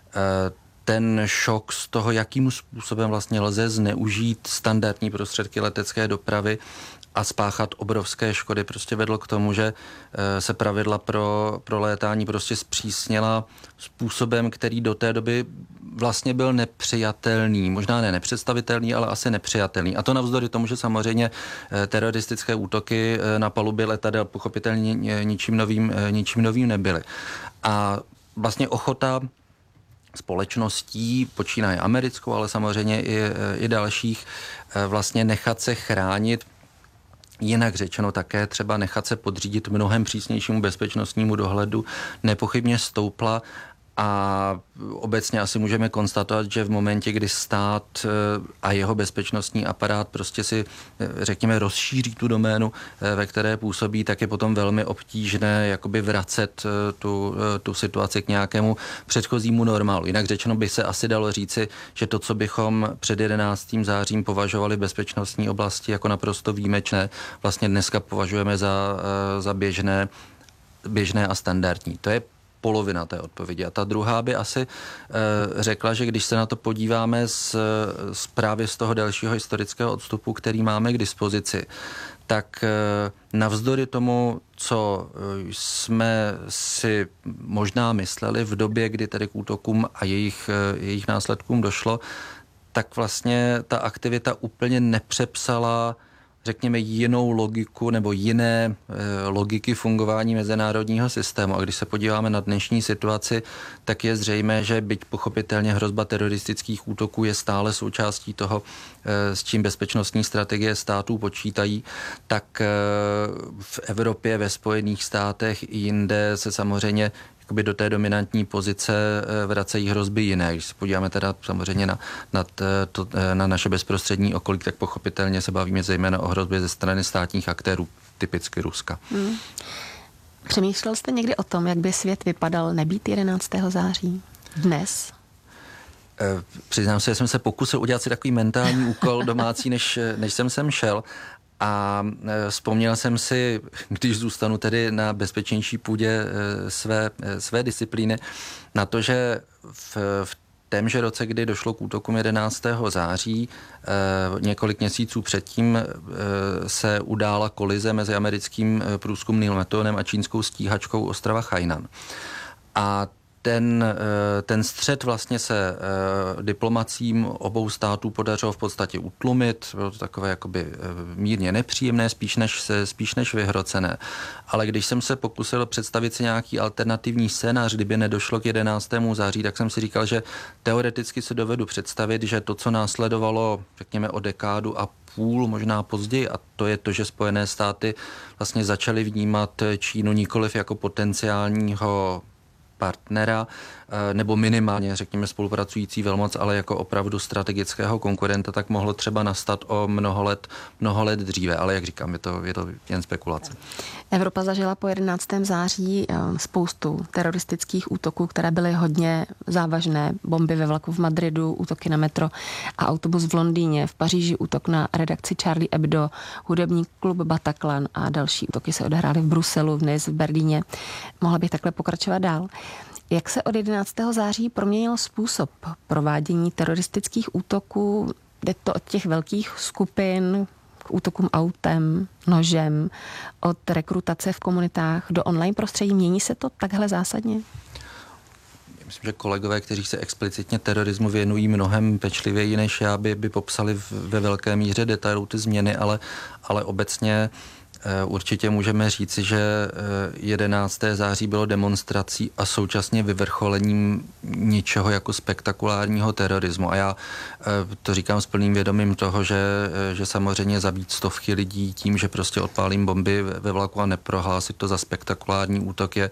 Ten šok z toho, jakým způsobem vlastně lze zneužít standardní prostředky letecké dopravy a spáchat obrovské škody, prostě vedlo k tomu, že se pravidla pro, pro létání prostě zpřísnila způsobem, který do té doby vlastně byl nepřijatelný. Možná ne nepředstavitelný, ale asi nepřijatelný. A to navzdory tomu, že samozřejmě teroristické útoky na palubě letadel pochopitelně ničím novým, ničím novým nebyly. A vlastně ochota společností, počínaje americkou, ale samozřejmě i, i dalších, vlastně nechat se chránit, jinak řečeno také třeba nechat se podřídit mnohem přísnějšímu bezpečnostnímu dohledu, nepochybně stoupla. A obecně asi můžeme konstatovat, že v momentě, kdy stát a jeho bezpečnostní aparát prostě si, řekněme, rozšíří tu doménu, ve které působí, tak je potom velmi obtížné jakoby vracet tu, tu situaci k nějakému předchozímu normálu. Jinak řečeno by se asi dalo říci, že to, co bychom před jedenáctým zářím považovali v bezpečnostní oblasti jako naprosto výjimečné, vlastně dneska považujeme za, za běžné. běžné a standardní. To je polovina té odpovědi. A ta druhá by asi e, řekla, že když se na to podíváme z, z právě z toho delšího historického odstupu, který máme k dispozici, tak e, navzdory tomu, co jsme si možná mysleli v době, kdy tedy k útokům a jejich, e, jejich následkům došlo, tak vlastně ta aktivita úplně nepřepsala, řekněme, jinou logiku nebo jiné e, logiky fungování mezinárodního systému. A když se podíváme na dnešní situaci, tak je zřejmé, že byť pochopitelně hrozba teroristických útoků je stále součástí toho, e, s čím bezpečnostní strategie států počítají, tak e, v Evropě, ve Spojených státech i jinde se samozřejmě do té dominantní pozice vracejí hrozby jiné. Když se podíváme teda samozřejmě na, na, to, na naše bezprostřední okolí, tak pochopitelně se bavíme zejména o hrozbě ze strany státních aktérů, typicky Ruska. Hmm. Přemýšlel jste někdy o tom, jak by svět vypadal nebýt jedenáctého září? Dnes? E, přiznám se, že jsem se pokusil udělat si takový mentální úkol domácí, než, než jsem sem šel. A vzpomněl jsem si, když zůstanu tedy na bezpečnější půdě své, své disciplíny, na to, že v, v témže roce, kdy došlo k útokům jedenáctého září, několik měsíců předtím se udála kolize mezi americkým průzkumným letounem a čínskou stíhačkou ostrova Hainan. A Ten, ten střet vlastně se diplomacím obou států podařilo v podstatě utlumit. Bylo to takové jakoby mírně nepříjemné, spíš než, spíš než vyhrocené. Ale když jsem se pokusil představit si nějaký alternativní scénář, kdyby nedošlo k jedenáctému září, tak jsem si říkal, že teoreticky si dovedu představit, že to, co následovalo, řekněme, o dekádu a půl, možná později, a to je to, že Spojené státy vlastně začaly vnímat Čínu nikoliv jako potenciálního partnera, nebo minimálně, řekněme, spolupracující velmoc, ale jako opravdu strategického konkurenta, tak mohlo třeba nastat o mnoho let, mnoho let dříve. Ale jak říkám, je to, je to jen spekulace. Evropa zažila po jedenáctého září spoustu teroristických útoků, které byly hodně závažné. Bomby ve vlaku v Madridu, útoky na metro a autobus v Londýně, v Paříži útok na redakci Charlie Hebdo, hudební klub Bataclan a další útoky se odehrály v Bruselu, v Nice, v Berlíně. Mohla bych takhle pokračovat dál. Jak se od jedenáctého září proměnil způsob provádění teroristických útoků? Jde to od těch velkých skupin k útokům autem, nožem, od rekrutace v komunitách do online prostředí. Mění se to takhle zásadně? Myslím, že kolegové, kteří se explicitně terorismu věnují mnohem pečlivěji než já, by, by popsali ve velké míře detailů ty změny, ale, ale obecně určitě můžeme říci, že jedenáctého září bylo demonstrací a současně vyvrcholením něčeho jako spektakulárního terorismu. A já to říkám s plným vědomím toho, že, že samozřejmě zabít stovky lidí tím, že prostě odpálím bomby ve vlaku a neprohlásit to za spektakulární útok je,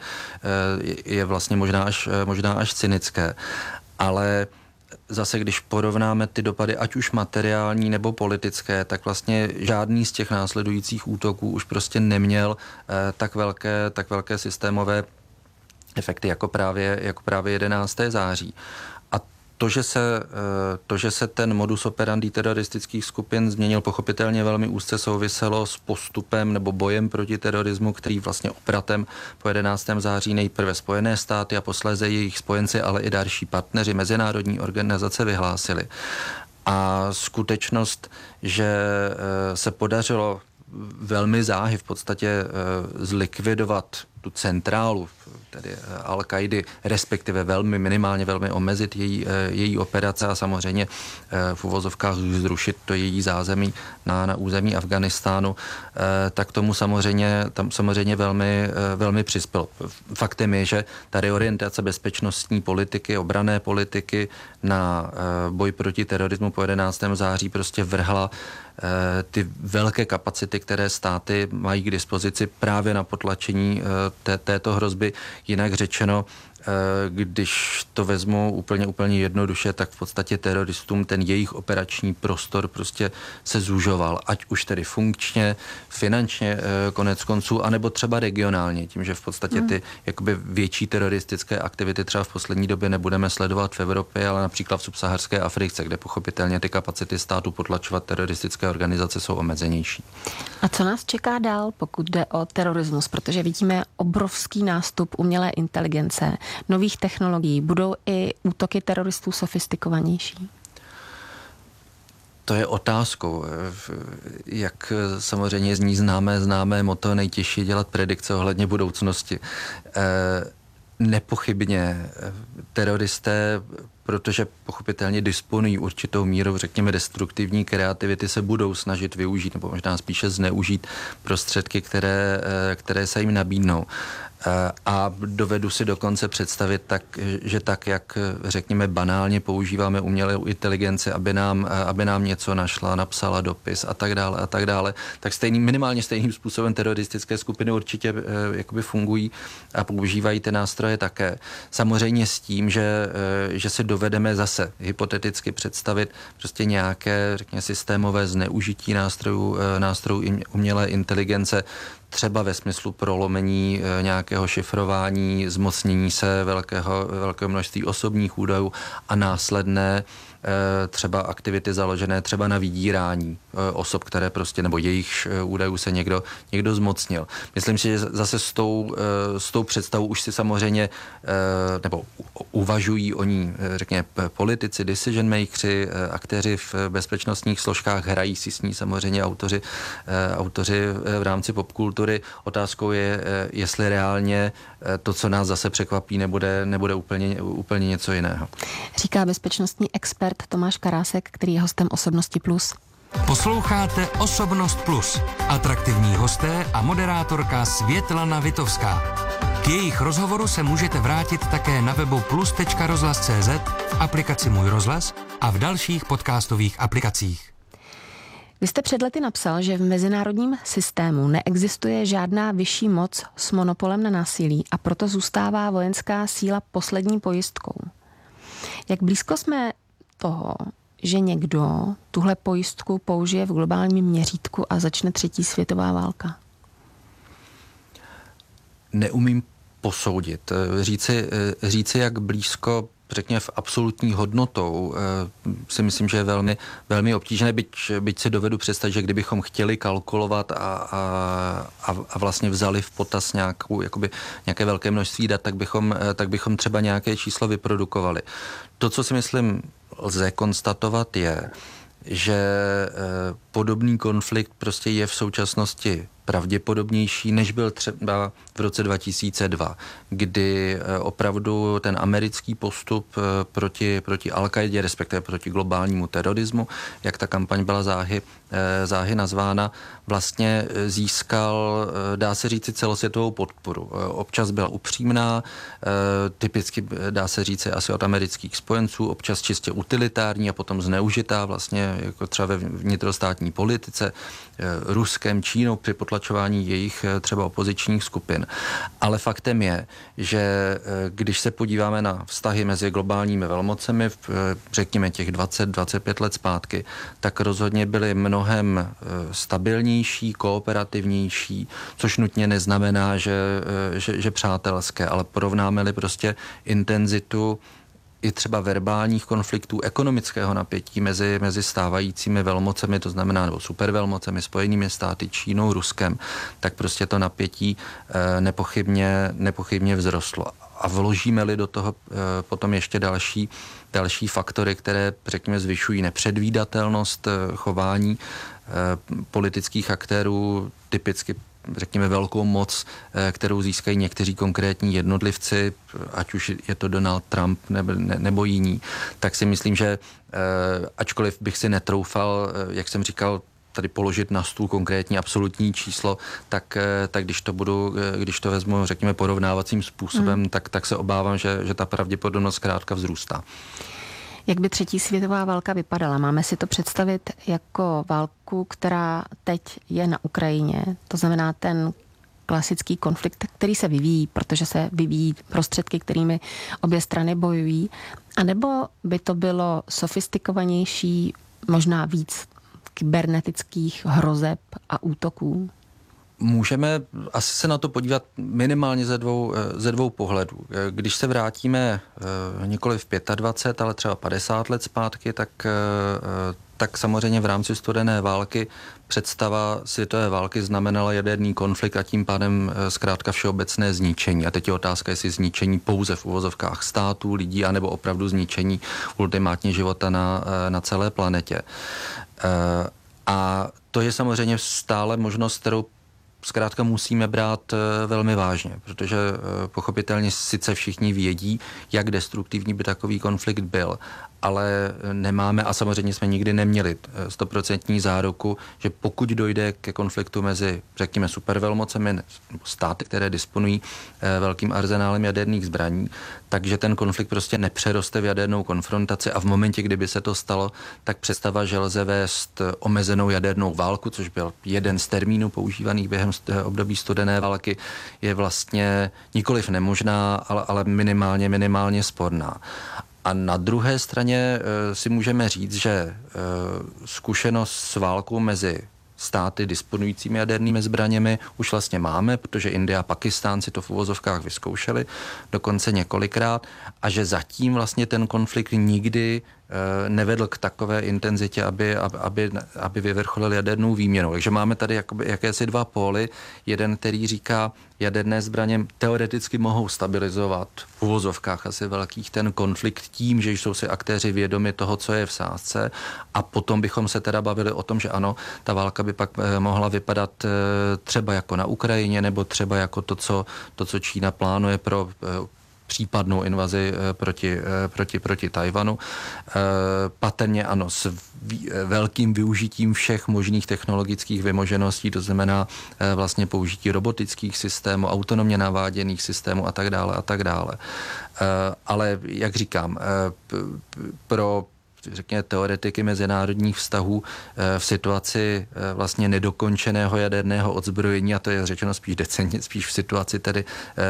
je vlastně možná až, možná až cynické. Ale zase, když porovnáme ty dopady, ať už materiální nebo politické, tak vlastně žádný z těch následujících útoků už prostě neměl eh, tak velké, tak velké systémové efekty jako právě, jako právě jedenáctého září. A to že, se, eh, to, že se ten modus operandi teroristických skupin změnil, pochopitelně velmi úzce souviselo s postupem nebo bojem proti terorismu, který vlastně obratem po jedenáctého září nejprve Spojené státy a posléze jejich spojenci, ale i další partneři, mezinárodní organizace vyhlásili. A skutečnost, že eh, se podařilo velmi záhy v podstatě eh, zlikvidovat tu centrálu, tedy Al-Kaidy, respektive velmi minimálně velmi omezit její, její operace a samozřejmě v uvozovkách zrušit to její zázemí na, na území Afghánistánu, tak tomu samozřejmě, tam samozřejmě velmi, velmi přispělo. Faktem je, že ta reorientace bezpečnostní politiky, obranné politiky na boj proti terorismu po jedenáctého září prostě vrhla ty velké kapacity, které státy mají k dispozici právě na potlačení té, této hrozby. Jinak řečeno, Když to vezmu úplně, úplně jednoduše, tak v podstatě teroristům ten jejich operační prostor prostě se zužoval, ať už tedy funkčně, finančně konec konců, anebo třeba regionálně, tím, že v podstatě ty jakoby větší teroristické aktivity třeba v poslední době nebudeme sledovat v Evropě, ale například v subsaharské Africe, kde pochopitelně ty kapacity státu potlačovat teroristické organizace jsou omezenější. A co nás čeká dál, pokud jde o terorismus? Protože vidíme obrovský nástup umělé inteligence, nových technologií. Budou i útoky teroristů sofistikovanější? To je otázkou. Jak samozřejmě zní známé, známé motto, nejtěžší dělat predikce ohledně budoucnosti. Nepochybně teroristé, protože pochopitelně disponují určitou mírou, řekněme, destruktivní kreativity, se budou snažit využít, nebo možná spíše zneužít prostředky, které, které se jim nabídnou. A dovedu si dokonce představit, tak, že tak, jak řekněme banálně používáme umělou inteligenci, aby nám, aby nám něco našla, napsala dopis a tak dále a tak dále, tak stejný, minimálně stejným způsobem teroristické skupiny určitě eh, jakoby fungují a používají ty nástroje také. Samozřejmě s tím, že, eh, že si dovedeme zase hypoteticky představit prostě nějaké, řekněme, systémové zneužití nástrojů, eh, nástrojů umělé inteligence, třeba ve smyslu prolomení e, nějakého šifrování, zmocnění se velkého, velkého množství osobních údajů a následné e, třeba aktivity založené třeba na vydírání e, osob, které prostě, nebo jejich e, údajů se někdo, někdo zmocnil. Myslím si, že zase s tou, e, s tou představou už si samozřejmě, e, nebo uvažují o ní, e, řekněme, politici, decision makeri, e, aktéři v bezpečnostních složkách, hrají si s ní samozřejmě autoři, e, autoři v rámci popkultury. Otázkou je, jestli reálně to, co nás zase překvapí, nebude, nebude úplně, úplně něco jiného. Říká bezpečnostní expert Tomáš Karásek, který je hostem Osobnosti plus. Posloucháte Osobnost plus. Atraktivní hosté a moderátorka Světlana Vitovská. K jejich rozhovoru se můžete vrátit také na webu plus tečka rozhlas tečka cé zet, v aplikaci Můj rozhlas a v dalších podcastových aplikacích. Vy jste před lety napsal, že v mezinárodním systému neexistuje žádná vyšší moc s monopolem na násilí a proto zůstává vojenská síla poslední pojistkou. Jak blízko jsme toho, že někdo tuhle pojistku použije v globálním měřítku a začne třetí světová válka? Neumím posoudit. Říci, říci jak blízko, řekněme, v absolutní hodnotou, si myslím, že je velmi, velmi obtížné, byť, byť si dovedu představit, že kdybychom chtěli kalkulovat a, a, a vlastně vzali v potaz nějakou, jakoby, nějaké velké množství dat, tak bychom, tak bychom třeba nějaké číslo vyprodukovali. To, co si myslím lze konstatovat, je, že podobný konflikt prostě je v současnosti pravděpodobnější, než byl třeba v roce dva tisíce dva, kdy opravdu ten americký postup proti, proti Al-Kaidě, respektive proti globálnímu terorismu, jak ta kampaň byla záhy, záhy nazvána, vlastně získal, dá se říci, celosvětovou podporu. Občas byla upřímná, typicky dá se říci asi od amerických spojenců, občas čistě utilitární a potom zneužitá vlastně jako třeba ve vnitrostátní politice, Ruskem, Čínou při potlačování jejich třeba opozičních skupin. Ale faktem je, že když se podíváme na vztahy mezi globálními velmocemi, řekněme těch dvacet dvacet pět let zpátky, tak rozhodně byly mnohem stabilnější, kooperativnější, což nutně neznamená, že, že, že přátelské, ale porovnáme-li prostě intenzitu i třeba verbálních konfliktů, ekonomického napětí mezi, mezi stávajícími velmocemi, to znamená nebo supervelmocemi, Spojenými státy, Čínou, Ruskem, tak prostě to napětí eh, nepochybně, nepochybně vzrostlo. A vložíme-li do toho eh, potom ještě další, další faktory, které, řekněme, zvyšují nepředvídatelnost eh, chování eh, politických aktérů, typicky řekněme velkou moc, kterou získají někteří konkrétní jednotlivci, ať už je to Donald Trump nebo, ne, nebo jiní, tak si myslím, že ačkoliv bych si netroufal, jak jsem říkal, tady položit na stůl konkrétní absolutní číslo, tak, tak když to budu, když to vezmu, řekněme, porovnávacím způsobem, hmm. tak, tak se obávám, že, že ta pravděpodobnost zkrátka vzrůstá. Jak by třetí světová válka vypadala? Máme si to představit jako válku, která teď je na Ukrajině. To znamená ten klasický konflikt, který se vyvíjí, protože se vyvíjí prostředky, kterými obě strany bojují, anebo by to bylo sofistikovanější, možná víc kybernetických hrozeb a útoků? Můžeme asi se na to podívat minimálně ze dvou, ze dvou pohledů. Když se vrátíme nikoli v dvacet pět, ale třeba padesát let zpátky, tak, tak samozřejmě v rámci studené války představa světové války znamenala jaderný konflikt a tím pádem zkrátka všeobecné zničení. A teď je otázka, jestli zničení pouze v uvozovkách států, lidí, anebo opravdu zničení ultimátně života na, na celé planetě. A to je samozřejmě stále možnost, kterou zkrátka musíme brát velmi vážně, protože pochopitelně sice všichni vědí, jak destruktivní by takový konflikt byl, ale nemáme a samozřejmě jsme nikdy neměli stoprocentní záruku, že pokud dojde ke konfliktu mezi, řekněme, supervelmocemi, státy, které disponují velkým arzenálem jaderných zbraní, takže ten konflikt prostě nepřeroste v jadernou konfrontaci a v momentě, kdyby se to stalo, tak představa, že lze vést omezenou jadernou válku, což byl jeden z termínů používaných během období studené války, je vlastně nikoliv nemožná, ale, ale minimálně, minimálně sporná. A na druhé straně e, si můžeme říct, že e, zkušenost s válkou mezi státy disponujícími jadernými zbraněmi už vlastně máme, protože Indie a Pakistán si to v uvozovkách vyzkoušeli dokonce několikrát a že zatím vlastně ten konflikt nikdy e, nevedl k takové intenzitě, aby, aby, aby vyvrcholil jadernou výměnou. Takže máme tady jakoby jakési dva póly. Jeden, který říká, jaderné zbraně teoreticky mohou stabilizovat v uvozovkách asi velkých ten konflikt tím, že jsou si aktéři vědomi toho, co je v sázce a potom bychom se teda bavili o tom, že ano, ta válka by pak mohla vypadat třeba jako na Ukrajině nebo třeba jako to, co, to, co Čína plánuje pro případnou invazi proti, proti, proti Tajvanu. Patrně ano, s velkým využitím všech možných technologických vymožeností, to znamená vlastně použití robotických systémů, autonomně naváděných systémů a tak dále a tak dále. Ale jak říkám, pro řekněme, teoretiky mezinárodních vztahů v situaci vlastně nedokončeného jaderného odzbrojení, a to je řečeno spíš decentně, spíš v situaci tedy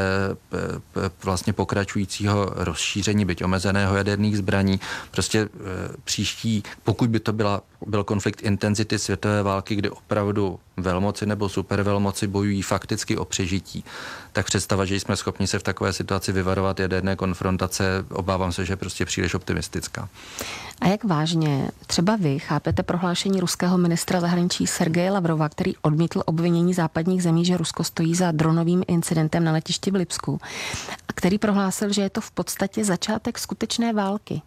vlastně pokračujícího rozšíření, byť omezeného jaderných zbraní. Prostě příští, pokud by to byla, byl konflikt intenzity světové války, kdy opravdu velmoci nebo supervelmoci bojují fakticky o přežití, tak představa, že jsme schopni se v takové situaci vyvarovat jaderné konfrontace, obávám se, že je prostě příliš optimistická. A jak vážně třeba vy chápete prohlášení ruského ministra zahraničí Sergeje Lavrova, který odmítl obvinění západních zemí, že Rusko stojí za dronovým incidentem na letišti v Lipsku, a který prohlásil, že je to v podstatě začátek skutečné války?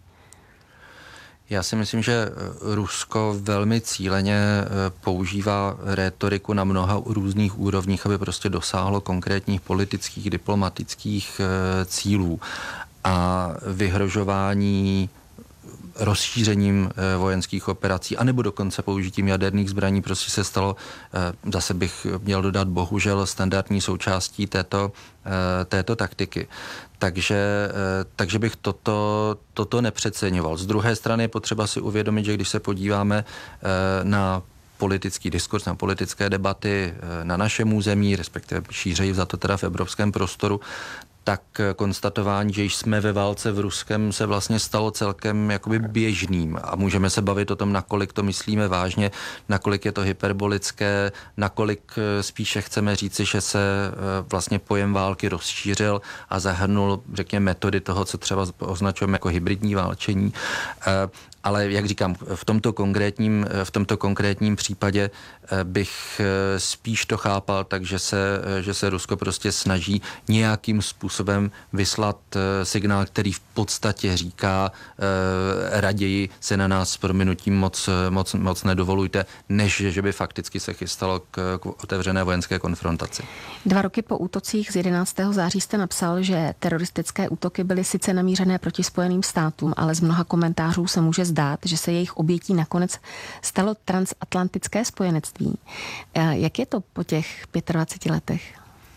Já si myslím, že Rusko velmi cíleně používá rétoriku na mnoha různých úrovních, aby prostě dosáhlo konkrétních politických, diplomatických cílů. A vyhrožování rozšířením vojenských operací, anebo dokonce použitím jaderných zbraní prostě se stalo, zase bych měl dodat, bohužel standardní součástí této, této taktiky. Takže, takže bych toto, toto nepřeceňoval. Z druhé strany je potřeba si uvědomit, že když se podíváme na politický diskurs, na politické debaty na našem území, respektive šířeji za to teda v evropském prostoru, tak konstatování, že jsme ve válce v Ruskem, se vlastně stalo celkem jakoby běžným a můžeme se bavit o tom, nakolik to myslíme vážně, nakolik je to hyperbolické, nakolik spíše chceme říci, že se vlastně pojem války rozšířil a zahrnul, řekněme, metody toho, co třeba označujeme jako hybridní válčení. Ale jak říkám, v tomto konkrétním, v tomto konkrétním případě bych spíš to chápal, takže se, že se Rusko prostě snaží nějakým způsobem vyslat signál, který v podstatě říká raději se na nás s prominutím moc, moc, moc nedovolujte, než že by fakticky se chystalo k, k otevřené vojenské konfrontaci. Dva roky po útocích z jedenáctého září jste napsal, že teroristické útoky byly sice namířené proti Spojeným státům, ale z mnoha komentářů se může zdát, že se jejich obětí nakonec stalo transatlantické spojenectví. Jak je to po těch dvaceti pěti letech?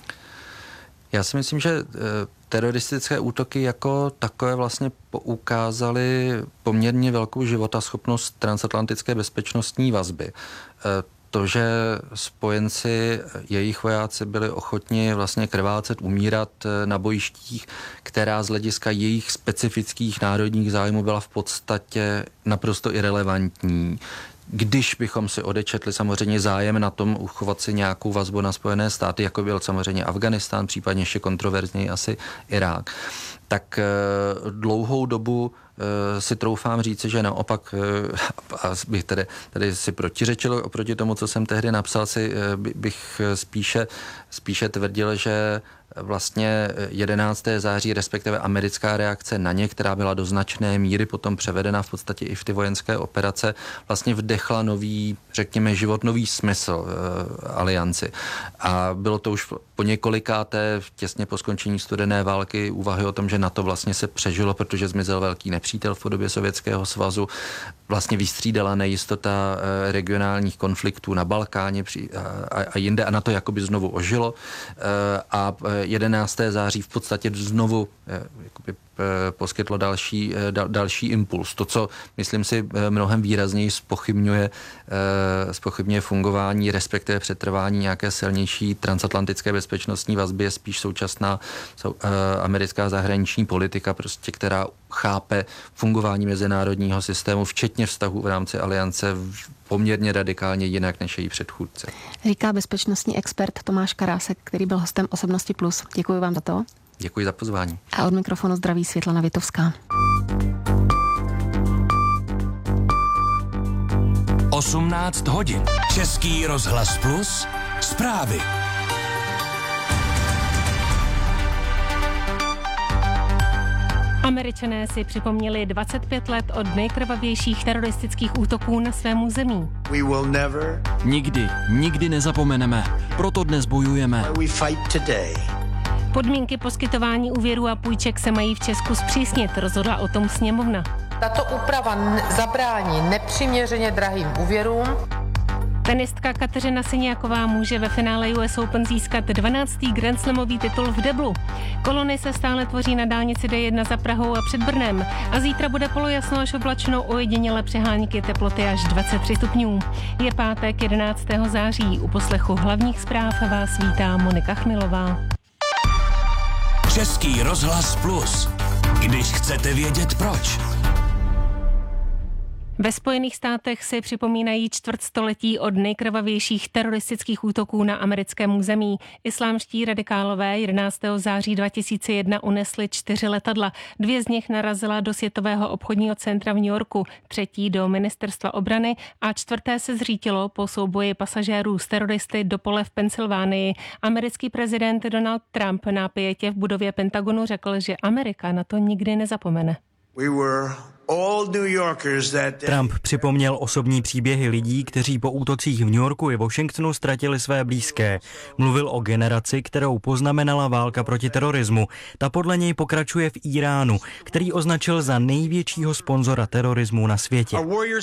Já si myslím, že teroristické útoky jako takové vlastně ukázaly poměrně velkou životaschopnost transatlantické bezpečnostní vazby. to, že spojenci, jejich vojáci byli ochotni vlastně krvácet, umírat na bojištích, která z hlediska jejich specifických národních zájmů byla v podstatě naprosto irelevantní. Když bychom si odečetli samozřejmě zájem na tom uchovat si nějakou vazbu na Spojené státy, jako byl samozřejmě Afganistán, případně ještě kontroverzněji asi Irák, tak dlouhou dobu si troufám říci, že naopak, a bych tady, tady si protiřečil oproti tomu, co jsem tehdy napsal, si bych spíše, spíše tvrdil, že vlastně jedenáctého září, respektive americká reakce na ně, která byla do značné míry potom převedena v podstatě i v ty vojenské operace, vlastně vdechla nový, řekněme, život, nový smysl e, alianci. A bylo to už po několikáté, těsně po skončení studené války, úvahy o tom, že NATO vlastně se přežilo, protože zmizel velký nepřítel v podobě Sovětského svazu. Vlastně vystřídala nejistota e, regionálních konfliktů na Balkáně při, a, a jinde a NATO jakoby znovu ožilo. E, a jedenáctého září v podstatě znovu jakoby, poskytlo další, dal, další impuls. To, co, myslím si, mnohem výrazněji zpochybňuje, zpochybňuje fungování, respektive přetrvání nějaké silnější transatlantické bezpečnostní vazby, je spíš současná sou, americká zahraniční politika, prostě, která chápe fungování mezinárodního systému, včetně vztahu v rámci aliance poměrně radikálně jinak než její předchůdce. Říká bezpečnostní expert Tomáš Karásek, který byl hostem Osobnosti plus. Děkuji vám za to. Děkuji za pozvání. A od mikrofonu zdraví Světlana Vitovská. osmnáct hodin. Český rozhlas plus. Zprávy. Američané si připomněli dvacet pět let od nejkrvavějších teroristických útoků na svém území. We will never, nikdy, nikdy nezapomeneme. Proto dnes bojujeme. we fight today. Podmínky poskytování úvěrů a půjček se mají v Česku zpřísnit, rozhodla o tom sněmovna. Tato úprava zabrání nepřiměřeně drahým úvěrům. Tenistka Kateřina Siniaková může ve finále U S Open získat dvanáctý Grand Slamový titul v deblu. Kolony se stále tvoří na dálnici D jedna za Prahou a před Brnem a zítra bude polojasno až oblačno, ojediněle přehánky teploty až dvacet tři stupňů. Je pátek jedenáctého září. U poslechu hlavních zpráv vás vítá Monika Chmilová. Český rozhlas plus. Když chcete vědět proč. Ve Spojených státech si připomínají čtvrtstoletí od nejkrvavějších teroristických útoků na americkém území. Islámští radikálové jedenáctého září dva tisíce jedna unesli čtyři letadla. Dvě z nich narazila do Světového obchodního centra v New Yorku, třetí do ministerstva obrany a čtvrté se zřítilo po souboji pasažérů s teroristy do pole v Pensylvánii. Americký prezident Donald Trump na pietě v budově Pentagonu řekl, že Amerika na to nikdy nezapomene. We were all New Yorkers that day. Trump připomněl osobní příběhy lidí, kteří po útocích v New Yorku i Washingtonu ztratili své blízké. Mluvil o generaci, kterou poznamenala válka proti terorismu. Ta podle něj pokračuje v Iránu, který označil za největšího sponzora terorismu na světě.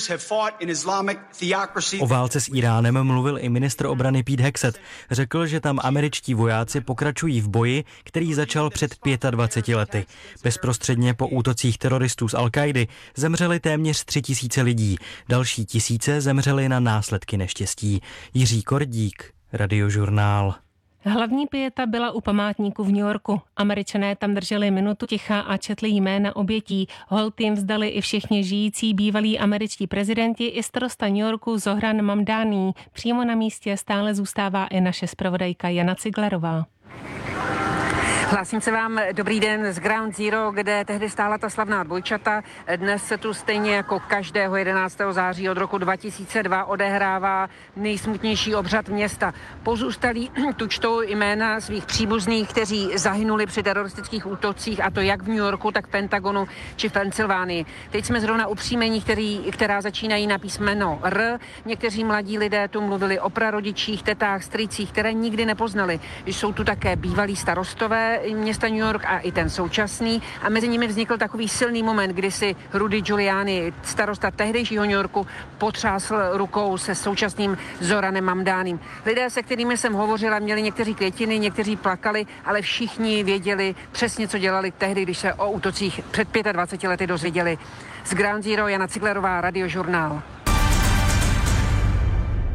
O válce s Iránem mluvil i ministr obrany Pete Hegseth. Řekl, že tam američtí vojáci pokračují v boji, který začal před dvaceti pěti lety. Bezprostředně po útocích teroristů z Al-Kaidy zemřeli téměř tři tisíce lidí. Další tisíce zemřeli na následky neštěstí. Jiří Kordík, Radiožurnál. Hlavní pieta byla u památníku v New Yorku. Američané tam drželi minutu ticha a četli jména obětí. Hold jim vzdali i všichni žijící bývalí američtí prezidenti i starosta New Yorku Zohran Mamdani. Přímo na místě stále zůstává i naše zpravodajka Jana Ciglerová. Hlásím se vám, dobrý den z Ground Zero, kde tehdy stála ta slavná dvojčata. Dnes se tu stejně jako každého jedenáctého září od roku dva tisíce dva odehrává nejsmutnější obřad města. Pozůstalí tu čtou jména svých příbuzných, kteří zahynuli při teroristických útocích, a to jak v New Yorku, tak v Pentagonu či v Pensylvánii. Teď jsme zrovna u příjmení, který, která začínají na písmeno R. Někteří mladí lidé tu mluvili o prarodičích, tetách, strýcích, které nikdy nepoznali. Jsou tu také bývalí starostové města New York a i ten současný, a mezi nimi vznikl takový silný moment, kdy si Rudy Giuliani, starosta tehdejšího New Yorku, potřásl rukou se současným Zoranem Mamdánim. Lidé, se kterými jsem hovořila, měli někteří květiny, někteří plakali, ale všichni věděli přesně, co dělali tehdy, když se o útocích před dvaceti pěti lety dozvěděli. Z Ground Zero Jana Ciglerová, Radiožurnál.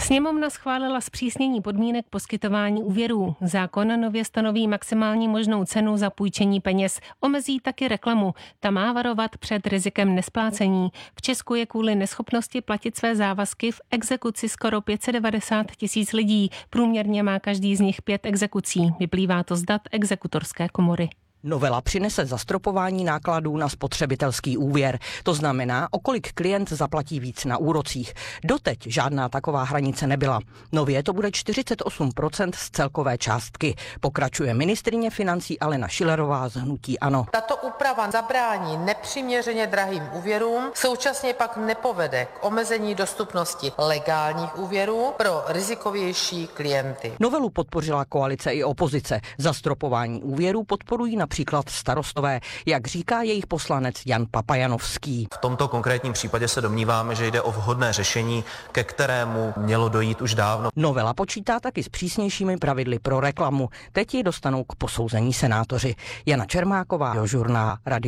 Sněmovna schválila zpřísnění podmínek poskytování úvěrů. Zákon nově stanoví maximální možnou cenu za půjčení peněz. Omezí taky reklamu. Ta má varovat před rizikem nesplácení. V Česku je kvůli neschopnosti platit své závazky v exekuci skoro pět set devadesát tisíc lidí. Průměrně má každý z nich pět exekucí. Vyplývá to z dat exekutorské komory. Novela přinese zastropování nákladů na spotřebitelský úvěr. To znamená, o kolik klient zaplatí víc na úrocích. Doteď žádná taková hranice nebyla. Nově to bude čtyřicet osm procent z celkové částky. Pokračuje ministryně financí Alena Schillerová z hnutí ANO. Tato úprava zabrání nepřiměřeně drahým úvěrům, současně pak nepovede k omezení dostupnosti legálních úvěrů pro rizikovější klienty. Novelu podpořila koalice i opozice. Zastropování úvěrů podporují na Například starostové, jak říká jejich poslanec Jan Papajanovský. V tomto konkrétním případě se domníváme, že jde o vhodné řešení, ke kterému mělo dojít už dávno. Novela počítá taky s přísnějšími pravidly pro reklamu. Teď ji dostanou k posouzení senátoři. Jana Čermáková, Jožurnál, Radio